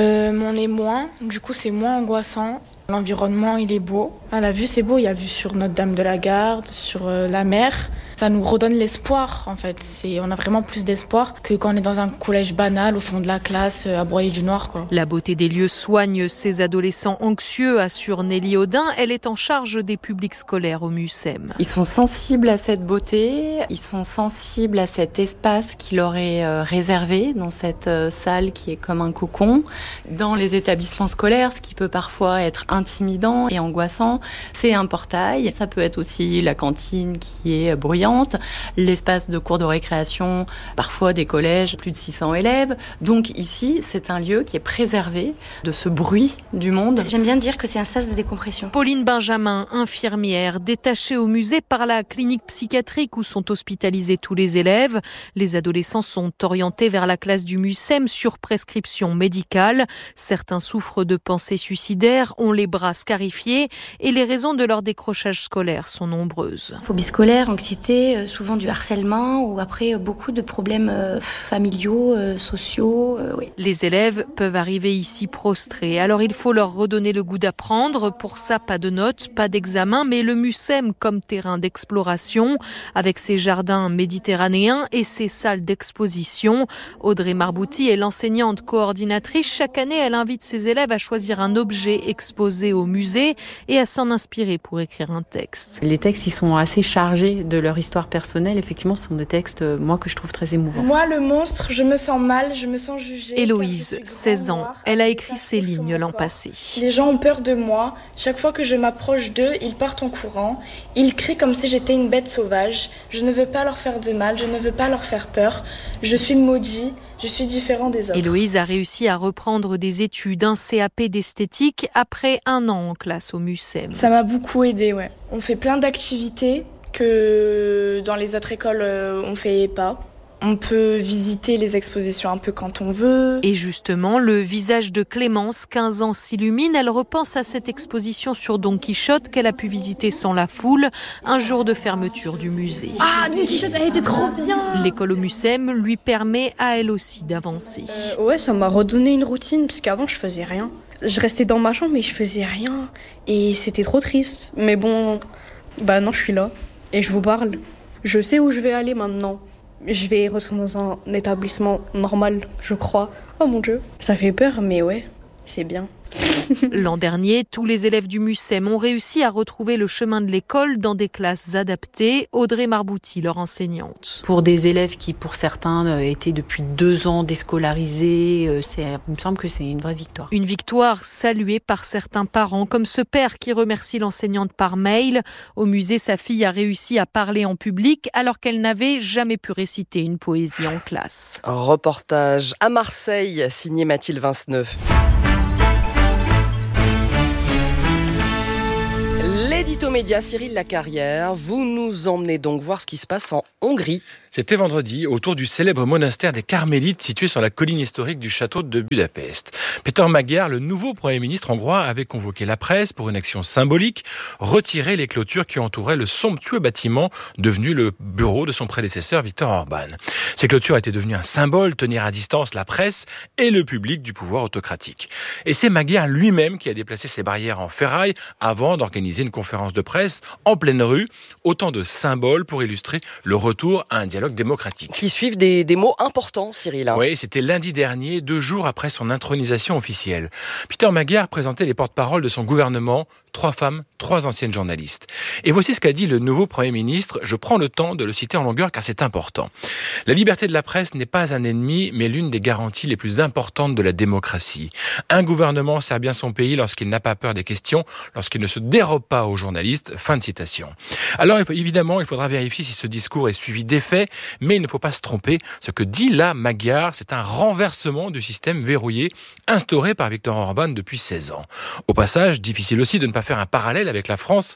on est moins, du coup c'est moins angoissant. L'environnement, il est beau. À la vue, c'est beau. Il y a vue sur Notre-Dame de la Garde, sur la mer. Ça nous redonne l'espoir, en fait. On a vraiment plus d'espoir que quand on est dans un collège banal, au fond de la classe, à broyer du noir, quoi. La beauté des lieux soigne ces adolescents anxieux, assure Nelly Audin. Elle est en charge des publics scolaires au MUSEM. Ils sont sensibles à cette beauté. Ils sont sensibles à cet espace qui leur est réservé dans cette salle qui est comme un cocon. Dans les établissements scolaires, ce qui peut parfois être intimidant et angoissant, c'est un portail. Ça peut être aussi la cantine qui est bruyante, l'espace de cours de récréation, parfois des collèges, plus de 600 élèves. Donc ici, c'est un lieu qui est préservé de ce bruit du monde. J'aime bien dire que c'est un sas de décompression. Pauline Benjamin, infirmière, détachée au musée par la clinique psychiatrique où sont hospitalisés tous les élèves. Les adolescents sont orientés vers la classe du MUSEM sur prescription médicale. Certains souffrent de pensées suicidaires, ont les bras scarifiés et les raisons de leur décrochage scolaire sont nombreuses. Phobie scolaire, anxiété, souvent du harcèlement ou après beaucoup de problèmes familiaux, sociaux. Oui. Les élèves peuvent arriver ici prostrés. Alors il faut leur redonner le goût d'apprendre. Pour ça, pas de notes, pas d'examen, mais le MUSEM comme terrain d'exploration avec ses jardins méditerranéens et ses salles d'exposition. Audrey Marbouti est l'enseignante coordinatrice. Chaque année, elle invite ses élèves à choisir un objet exposé au musée et à s'en inspirer pour écrire un texte. Les textes, ils sont assez chargés de leur histoire personnelle. Effectivement, ce sont des textes, moi, que je trouve très émouvants. Moi, le monstre, je me sens mal, je me sens jugée. Héloïse, 16 ans, elle a écrit ces lignes l'an passé. Les gens ont peur de moi. Chaque fois que je m'approche d'eux, ils partent en courant. Ils crient comme si j'étais une bête sauvage. Je ne veux pas leur faire de mal, je ne veux pas leur faire peur. Je suis maudit. Je suis différent des autres. Héloïse a réussi à reprendre des études, un CAP d'esthétique, après 1 an en classe au MUSEM. Ça m'a beaucoup aidée, ouais. On fait plein d'activités que dans les autres écoles, on fait pas. On peut visiter les expositions un peu quand on veut. Et justement, le visage de Clémence, 15 ans, s'illumine. Elle repense à cette exposition sur Don Quichotte qu'elle a pu visiter sans la foule, un jour de fermeture du musée. Ah, Don Quichotte, elle était trop bien! L'école au MUSEM lui permet à elle aussi d'avancer. Ouais, ça m'a redonné une routine, parce qu'avant, je faisais rien. Je restais dans ma chambre, mais je faisais rien. Et c'était trop triste. Mais bon, non, je suis là. Et je vous parle. Je sais où je vais aller maintenant. Je vais retourner dans un établissement normal, je crois. Oh mon Dieu, ça fait peur, mais ouais, c'est bien. L'an dernier, tous les élèves du MUSEM ont réussi à retrouver le chemin de l'école dans des classes adaptées. Audrey Marbouti, leur enseignante. Pour des élèves qui, pour certains, étaient depuis 2 ans déscolarisés, il me semble que c'est une vraie victoire. Une victoire saluée par certains parents, comme ce père qui remercie l'enseignante par mail. Au musée, sa fille a réussi à parler en public alors qu'elle n'avait jamais pu réciter une poésie en classe. Reportage à Marseille, signé Mathilde Vinceneuve. L'édito média Cyril Lacarrière, vous nous emmenez donc voir ce qui se passe en Hongrie. C'était vendredi, autour du célèbre monastère des Carmélites situé sur la colline historique du château de Budapest. Péter Magyar, le nouveau Premier ministre hongrois, avait convoqué la presse pour une action symbolique, retirer les clôtures qui entouraient le somptueux bâtiment devenu le bureau de son prédécesseur Viktor Orban. Ces clôtures étaient devenues un symbole, tenir à distance la presse et le public du pouvoir autocratique. Et c'est Magyar lui-même qui a déplacé ces barrières en ferraille avant d'organiser une conférence de presse en pleine rue, autant de symboles pour illustrer le retour à un dialogue démocratique. Qui suivent des mots importants, Cyril. Oui, c'était lundi dernier, 2 jours après son intronisation officielle. Péter Magyar présentait les porte-paroles de son gouvernement, 3 femmes, 3 anciennes journalistes. Et voici ce qu'a dit le nouveau Premier ministre. Je prends le temps de le citer en longueur car c'est important. La liberté de la presse n'est pas un ennemi, mais l'une des garanties les plus importantes de la démocratie. Un gouvernement sert bien son pays lorsqu'il n'a pas peur des questions, lorsqu'il ne se dérobe pas aux journalistes. Fin de citation. Alors, évidemment, il faudra vérifier si ce discours est suivi d'effets, mais il ne faut pas se tromper. Ce que dit là Magyar, c'est un renversement du système verrouillé instauré par Viktor Orban depuis 16 ans. Au passage, difficile aussi de ne pas faire un parallèle avec la France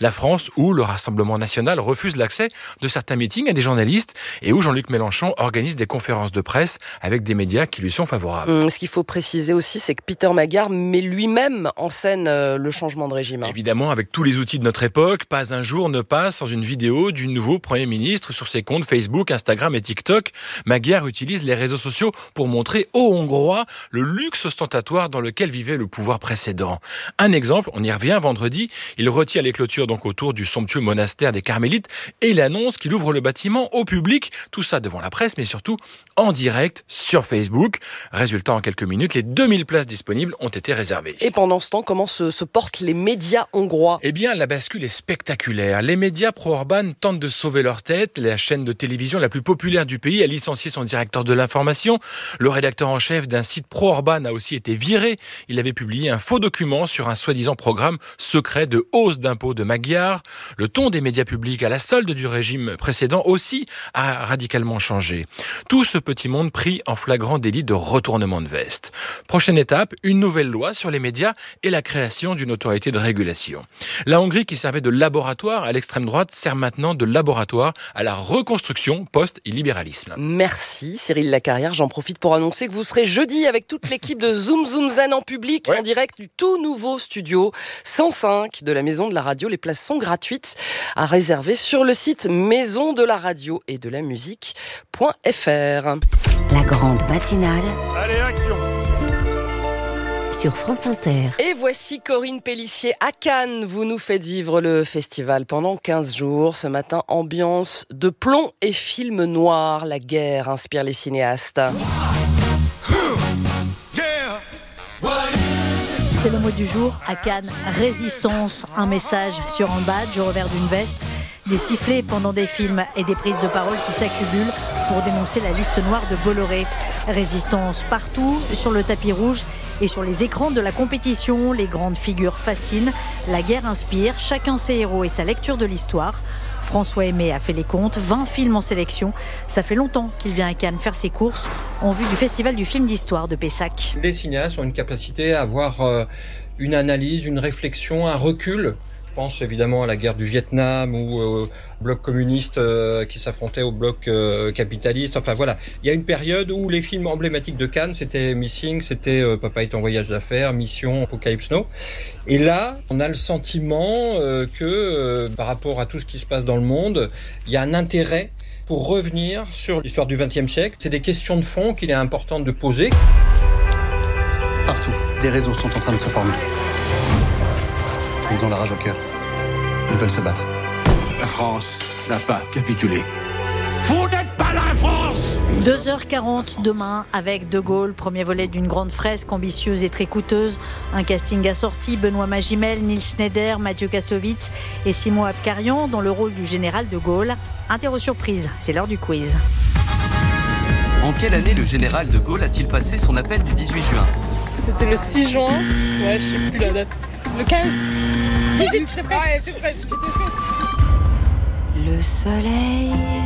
où le Rassemblement national refuse l'accès de certains meetings à des journalistes et où Jean-Luc Mélenchon organise des conférences de presse avec des médias qui lui sont favorables. Ce qu'il faut préciser aussi, c'est que Péter Magyar met lui-même en scène le changement de régime. Évidemment, avec tous les outils de notre époque, pas un jour ne passe sans une vidéo du nouveau Premier ministre sur ses comptes Facebook, Instagram et TikTok. Magyar utilise les réseaux sociaux pour montrer aux Hongrois le luxe ostentatoire dans lequel vivait le pouvoir précédent. Un exemple, on y revient vendredi, il retire les clôtures donc autour du somptueux monastère des Carmélites et il annonce qu'il ouvre le bâtiment au public, tout ça devant la presse mais surtout en direct sur Facebook. Résultat, en quelques minutes, les 2000 places disponibles ont été réservées. Et pendant ce temps, comment se portent les médias hongrois ? Eh bien, la bascule est spectaculaire. Les médias pro-Orban tentent de sauver leur tête. La chaîne de télévision la plus populaire du pays a licencié son directeur de l'information. Le rédacteur en chef d'un site pro-Orban a aussi été viré. Il avait publié un faux document sur un soi-disant programme secret de hausse d'impôts de Magyar. Le ton des médias publics à la solde du régime précédent aussi a radicalement changé. Tout ce petit monde pris en flagrant délit de retournement de veste. Prochaine étape, une nouvelle loi sur les médias et la création d'une autorité de régulation. La Hongrie, qui servait de laboratoire à l'extrême droite, sert maintenant de laboratoire à la reconstruction post-illibéralisme. Merci Cyril Lacarrière. J'en profite pour annoncer que vous serez jeudi avec toute l'équipe de Zoom Zoom Zen en public, en direct du tout nouveau studio 105 de la Maison de la Radio. Les places sont gratuites à réserver sur le site maison de la radio et de la musique.fr. La grande matinale. Allez, action! Sur France Inter. Et voici Corinne Pélissier à Cannes. Vous nous faites vivre le festival pendant 15 jours. Ce matin, ambiance de plomb et film noir. La guerre inspire les cinéastes. C'est le mot du jour à Cannes. Résistance, un message sur un badge au revers d'une veste. Des sifflets pendant des films et des prises de parole qui s'accumulent pour dénoncer la liste noire de Bolloré. Résistance partout, sur le tapis rouge et sur les écrans de la compétition. Les grandes figures fascinent, la guerre inspire, chacun ses héros et sa lecture de l'histoire. François Aimé a fait les comptes, 20 films en sélection. Ça fait longtemps qu'il vient à Cannes faire ses courses en vue du Festival du film d'histoire de Pessac. Les cinéastes ont une capacité à avoir une analyse, une réflexion, un recul. Je pense évidemment à la guerre du Vietnam ou au bloc communiste qui s'affrontait au bloc capitaliste. Enfin voilà, il y a une période où les films emblématiques de Cannes, c'était Missing, c'était Papa est en voyage d'affaires, Mission, Apocalypse Now. Et là, on a le sentiment que par rapport à tout ce qui se passe dans le monde, il y a un intérêt pour revenir sur l'histoire du XXe siècle. C'est des questions de fond qu'il est important de poser. Partout, des réseaux sont en train de se former. Ils ont la rage au cœur. Ils veulent se battre. La France n'a pas capitulé. Vous n'êtes pas la France ! 2h40 demain avec De Gaulle, premier volet d'une grande fresque ambitieuse et très coûteuse. Un casting assorti, Benoît Magimel, Nils Schneider, Mathieu Kassovitz et Simon Abkarian dans le rôle du général De Gaulle. Interro surprise, c'est l'heure du quiz. En quelle année le général De Gaulle a-t-il passé son appel du 18 juin ? C'était le 6 juin. Ouais, je sais plus la date. Le 15 18 très presque. Ouais, très presque. Le soleil,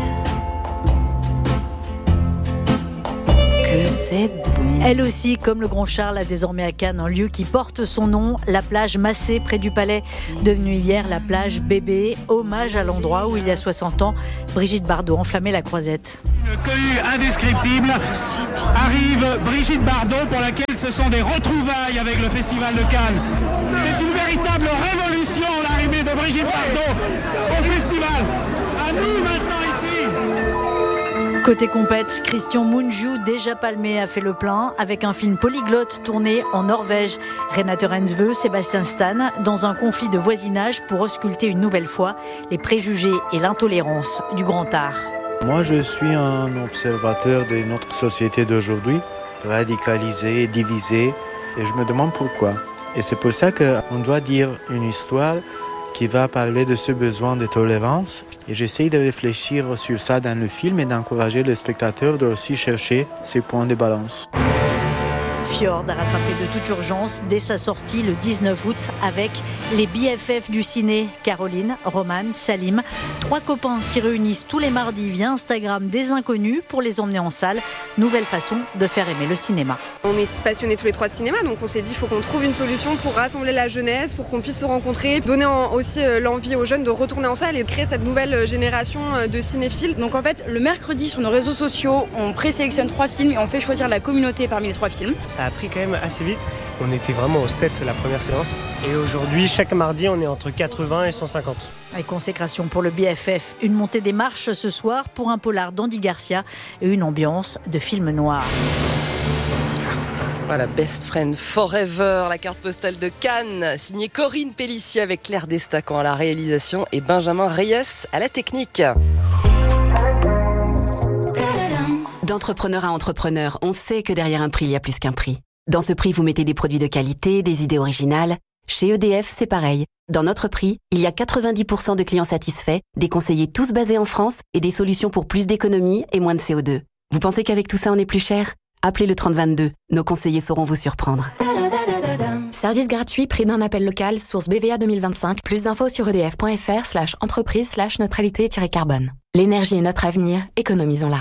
que c'est bon. Elle aussi, comme le Grand Charles, a désormais à Cannes un lieu qui porte son nom, la plage Massé près du Palais, devenue hier la plage Bébé, hommage à l'endroit où il y a 60 ans, Brigitte Bardot enflammait la Croisette. Une cohue indescriptible arrive Brigitte Bardot pour laquelle ce sont des retrouvailles avec le Festival de Cannes. C'est une véritable révolution l'arrivée de Brigitte Bardot au festival. À nous maintenant ici. Côté compète, Christian Mungiu, déjà palmé, a fait le plein avec un film polyglotte tourné en Norvège. Renate Rensvø, Sébastien Stan, dans un conflit de voisinage pour ausculter une nouvelle fois les préjugés et l'intolérance du grand art. Moi, je suis un observateur de notre société d'aujourd'hui, radicalisée, divisée, et je me demande pourquoi. Et c'est pour ça qu'on doit dire une histoire qui va parler de ce besoin de tolérance. Et j'essaye de réfléchir sur ça dans le film et d'encourager le spectateur de aussi chercher ces points de balance. Fjord a rattrapé de toute urgence dès sa sortie le 19 août avec les BFF du ciné, Caroline, Roman, Salim. 3 copains qui réunissent tous les mardis via Instagram des inconnus pour les emmener en salle. Nouvelle façon de faire aimer le cinéma. On est passionnés tous les 3 de cinéma, donc on s'est dit qu'il faut qu'on trouve une solution pour rassembler la jeunesse, pour qu'on puisse se rencontrer, donner aussi l'envie aux jeunes de retourner en salle et de créer cette nouvelle génération de cinéphiles. Donc en fait, le mercredi sur nos réseaux sociaux, on présélectionne 3 films et on fait choisir la communauté parmi les 3 films. Ça a pris quand même assez vite. On était vraiment au 7 la première séance. Et aujourd'hui, chaque mardi, on est entre 80 et 150. Et consécration pour le BFF. Une montée des marches ce soir pour un polar d'Andy Garcia et une ambiance de film noir. Voilà, Best Friend Forever, la carte postale de Cannes, signée Corinne Pellissier avec Claire Destacan à la réalisation et Benjamin Reyes à la technique. D'entrepreneur à entrepreneur, on sait que derrière un prix, il y a plus qu'un prix. Dans ce prix, vous mettez des produits de qualité, des idées originales. Chez EDF, c'est pareil. Dans notre prix, il y a 90% de clients satisfaits, des conseillers tous basés en France et des solutions pour plus d'économies et moins de CO2. Vous pensez qu'avec tout ça, on est plus cher ? Appelez le 3022. Nos conseillers sauront vous surprendre. Service gratuit, prix d'un appel local, source BVA 2025. Plus d'infos sur edf.fr/entreprise/neutralité-carbone. L'énergie est notre avenir, économisons-la.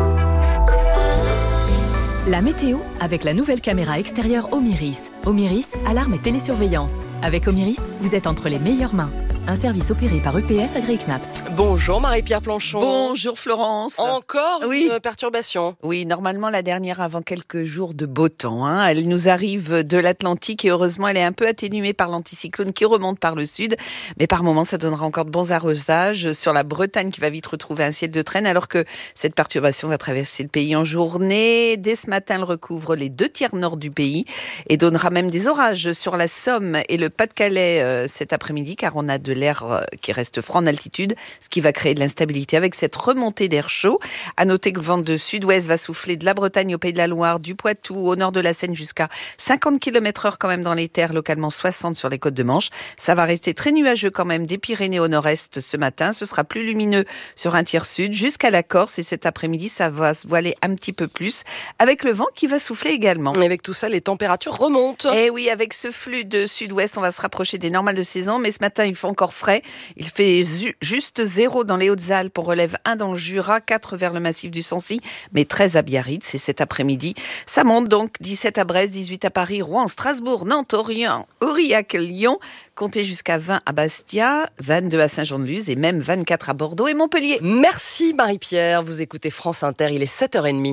La météo avec la nouvelle caméra extérieure Omiris. Omiris, alarme et télésurveillance. Avec Omiris, vous êtes entre les meilleures mains. Un service opéré par EPS AgriKnaps. Bonjour Marie-Pierre Planchon. Bonjour Florence. Encore une perturbation. Oui, normalement la dernière avant quelques jours de beau temps. Elle nous arrive de l'Atlantique et heureusement elle est un peu atténuée par l'anticyclone qui remonte par le sud. Mais par moments ça donnera encore de bons arrosages sur la Bretagne qui va vite retrouver un ciel de traîne alors que cette perturbation va traverser le pays en journée. Dès ce matin elle recouvre les 2 tiers nord du pays et donnera même des orages sur la Somme et le Pas-de-Calais cet après-midi car on a de l'air qui reste froid en altitude, ce qui va créer de l'instabilité avec cette remontée d'air chaud. À noter que le vent de sud-ouest va souffler de la Bretagne au Pays de la Loire, du Poitou, au nord de la Seine jusqu'à 50 km/h quand même dans les terres, localement 60 sur les côtes de Manche. Ça va rester très nuageux quand même des Pyrénées au nord-est ce matin. Ce sera plus lumineux sur un tiers sud jusqu'à la Corse et cet après-midi ça va se voiler un petit peu plus avec le vent qui va souffler également. Et avec tout ça, les températures remontent. Et oui, avec ce flux de sud-ouest, on va se rapprocher des normales de saison, mais ce matin il faut encore encore frais. Il fait juste 0 dans les Hautes-Alpes. On relève 1 dans le Jura, 4 vers le massif du Sancy, mais 13 à Biarritz. C'est cet après-midi. Ça monte donc 17 à Brest, 18 à Paris, Rouen, Strasbourg, Nantes, Aurillac, Lyon. Comptez jusqu'à 20 à Bastia, 22 à Saint-Jean-de-Luz et même 24 à Bordeaux et Montpellier. Merci Marie-Pierre. Vous écoutez France Inter, il est 7h30.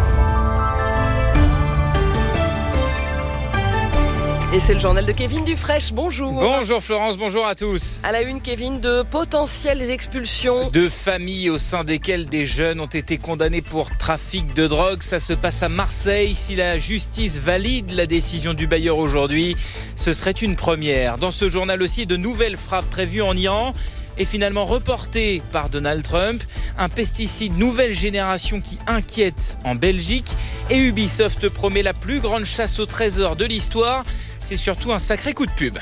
Et c'est le journal de Kevin Dufresne. Bonjour. Bonjour Florence, bonjour à tous. À la une, Kevin, de potentielles expulsions. De familles au sein desquelles des jeunes ont été condamnés pour trafic de drogue. Ça se passe à Marseille. Si la justice valide la décision du bailleur aujourd'hui, ce serait une première. Dans ce journal aussi, de nouvelles frappes prévues en Iran et finalement reportées par Donald Trump. Un pesticide nouvelle génération qui inquiète en Belgique. Et Ubisoft promet la plus grande chasse au trésor de l'histoire. C'est surtout un sacré coup de pub.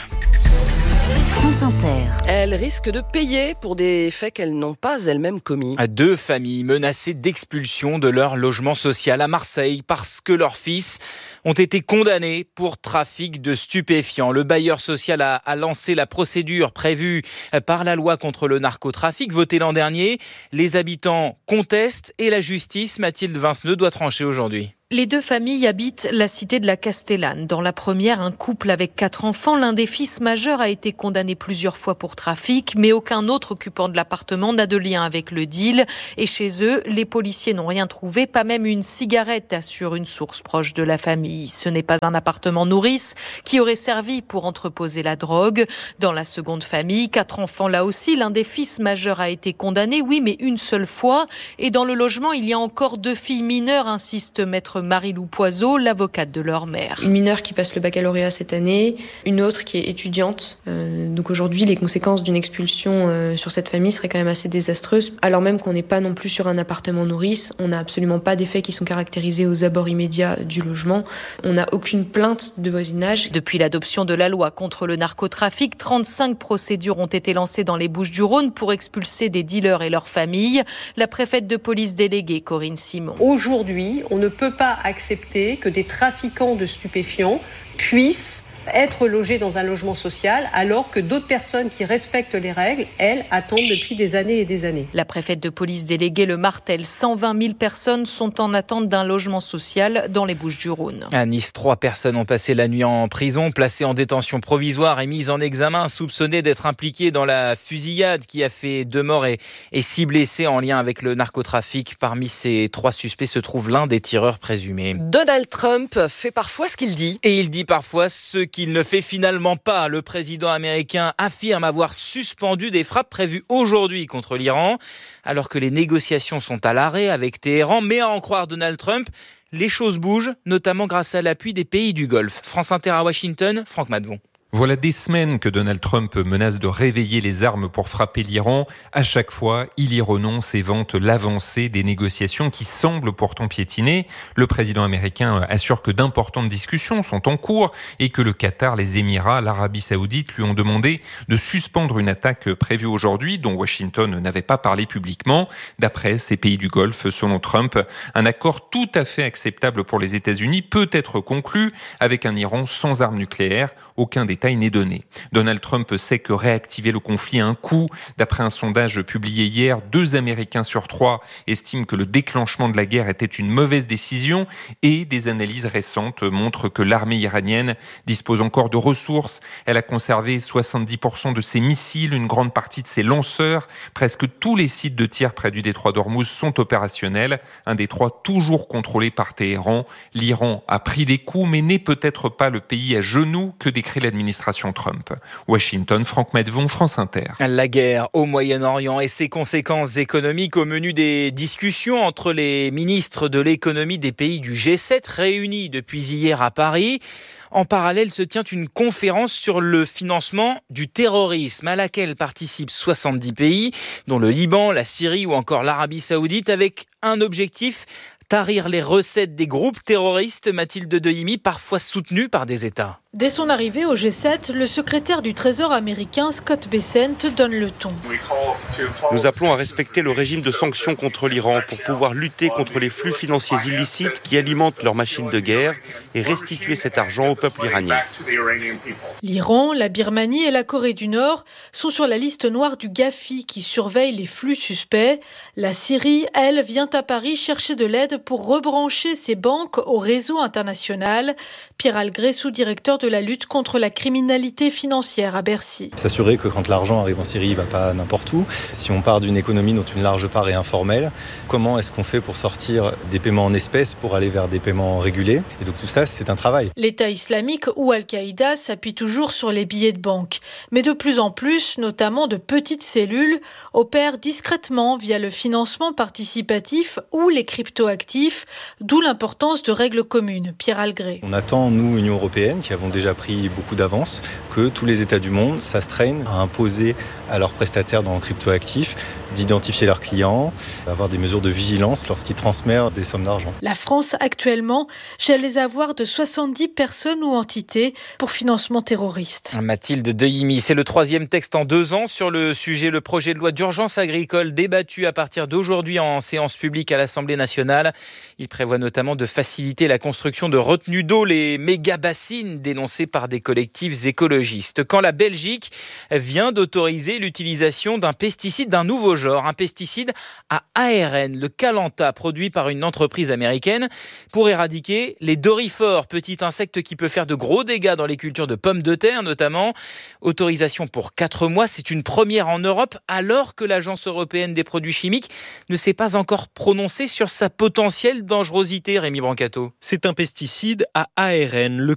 France Inter. Elles risquent de payer pour des faits qu'elles n'ont pas elles-mêmes commis. 2 familles menacées d'expulsion de leur logement social à Marseille parce que leurs fils ont été condamnés pour trafic de stupéfiants. Le bailleur social a lancé la procédure prévue par la loi contre le narcotrafic votée l'an dernier. Les habitants contestent et la justice, Mathilde Vinceneux, doit trancher aujourd'hui. Les 2 familles habitent la cité de la Castellane. Dans la première, un couple avec 4 enfants. L'un des fils majeurs a été condamné plusieurs fois pour trafic, mais aucun autre occupant de l'appartement n'a de lien avec le deal. Et chez eux, les policiers n'ont rien trouvé, pas même une cigarette, assure une source proche de la famille. Ce n'est pas un appartement nourrice qui aurait servi pour entreposer la drogue. Dans la seconde famille, 4 enfants là aussi. L'un des fils majeurs a été condamné, oui, mais une seule fois. Et dans le logement, il y a encore 2 filles mineures, insiste maître Marie-Lou Poiseau, l'avocate de leur mère. Une mineure qui passe le baccalauréat cette année, une autre qui est étudiante. Donc aujourd'hui, les conséquences d'une expulsion sur cette famille seraient quand même assez désastreuses. Alors même qu'on n'est pas non plus sur un appartement nourrice, on n'a absolument pas des faits qui sont caractérisés aux abords immédiats du logement. On n'a aucune plainte de voisinage. Depuis l'adoption de la loi contre le narcotrafic, 35 procédures ont été lancées dans les Bouches-du-Rhône pour expulser des dealers et leurs familles. La préfète de police déléguée, Corinne Simon. Aujourd'hui, on ne peut pas accepter que des trafiquants de stupéfiants puissent être logés dans un logement social alors que d'autres personnes qui respectent les règles, elles, attendent depuis des années et des années. La préfète de police déléguée le martèle, 120 000 personnes sont en attente d'un logement social dans les Bouches-du-Rhône. À Nice, 3 personnes ont passé la nuit en prison, placées en détention provisoire et mises en examen, soupçonnées d'être impliquées dans la fusillade qui a fait 2 morts et 6 blessés en lien avec le narcotrafic. Parmi ces 3 suspects se trouve l'un des tireurs présumés. Donald Trump fait parfois ce qu'il dit. Et il dit parfois ce qu'il ne fait finalement pas. Le président américain affirme avoir suspendu des frappes prévues aujourd'hui contre l'Iran, alors que les négociations sont à l'arrêt avec Téhéran. Mais à en croire Donald Trump, les choses bougent, notamment grâce à l'appui des pays du Golfe. France Inter à Washington, Franck Matvon. Voilà des semaines que Donald Trump menace de réveiller les armes pour frapper l'Iran. À chaque fois, il y renonce et vante l'avancée des négociations qui semblent pourtant piétiner. Le président américain assure que d'importantes discussions sont en cours et que le Qatar, les Émirats, l'Arabie Saoudite lui ont demandé de suspendre une attaque prévue aujourd'hui dont Washington n'avait pas parlé publiquement. D'après ces pays du Golfe, selon Trump, un accord tout à fait acceptable pour les États-Unis peut être conclu avec un Iran sans armes nucléaires. Aucun détail n'est donné. Donald Trump sait que réactiver le conflit a un coût. D'après un sondage publié hier, 2 Américains sur 3 estiment que le déclenchement de la guerre était une mauvaise décision et des analyses récentes montrent que l'armée iranienne dispose encore de ressources. Elle a conservé 70% de ses missiles, une grande partie de ses lanceurs. Presque tous les sites de tir près du détroit d'Ormuz sont opérationnels. Un détroit toujours contrôlé par Téhéran. L'Iran a pris des coups mais n'est peut-être pas le pays à genoux que décrit l'administration Trump. Washington, Franck Matvon, France Inter. La guerre au Moyen-Orient et ses conséquences économiques au menu des discussions entre les ministres de l'économie des pays du G7 réunis depuis hier à Paris. En parallèle se tient une conférence sur le financement du terrorisme à laquelle participent 70 pays, dont le Liban, la Syrie ou encore l'Arabie Saoudite, avec un objectif: tarir les recettes des groupes terroristes, Mathilde Dehimi, parfois soutenus par des États. Dès son arrivée au G7, le secrétaire du Trésor américain Scott Bessent donne le ton. Nous appelons à respecter le régime de sanctions contre l'Iran pour pouvoir lutter contre les flux financiers illicites qui alimentent leurs machines de guerre et restituer cet argent au peuple iranien. L'Iran, la Birmanie et la Corée du Nord sont sur la liste noire du GAFI qui surveille les flux suspects. La Syrie, elle, vient à Paris chercher de l'aide pour rebrancher ses banques au réseau international. Pierre Algré, sous-directeur de la lutte contre la criminalité financière à Bercy. S'assurer que quand l'argent arrive en Syrie, il ne va pas n'importe où. Si on part d'une économie dont une large part est informelle, comment est-ce qu'on fait pour sortir des paiements en espèces pour aller vers des paiements régulés ? Et donc tout ça, c'est un travail. L'État islamique ou Al-Qaïda s'appuie toujours sur les billets de banque. Mais de plus en plus, notamment de petites cellules, opèrent discrètement via le financement participatif ou les cryptoactifs, d'où l'importance de règles communes. Pierre Algré. On attend, nous, Union européenne, qui avons déjà pris beaucoup d'avance, que tous les États du monde s'astreignent à imposer à leurs prestataires dans le cryptoactif d'identifier leurs clients, d'avoir des mesures de vigilance lorsqu'ils transmettent des sommes d'argent. La France, actuellement, gèle les avoirs de 70 personnes ou entités pour financement terroriste. Mathilde Dehimi, c'est le 3e texte en 2 ans sur le sujet. Le projet de loi d'urgence agricole débattu à partir d'aujourd'hui en séance publique à l'Assemblée nationale. Il prévoit notamment de faciliter la construction de retenues d'eau, les méga-bassines dénoncées par des collectifs écologistes. Quand la Belgique vient d'autoriser l'utilisation d'un pesticide d'un nouveau genre, un pesticide à ARN, le Calanta, produit par une entreprise américaine pour éradiquer les doryphores, petit insecte qui peut faire de gros dégâts dans les cultures de pommes de terre notamment. Autorisation pour 4 mois, c'est une première en Europe alors que l'Agence européenne des produits chimiques ne s'est pas encore prononcée sur sa potentielle dangerosité, Rémi Brancato. C'est un pesticide à ARN, le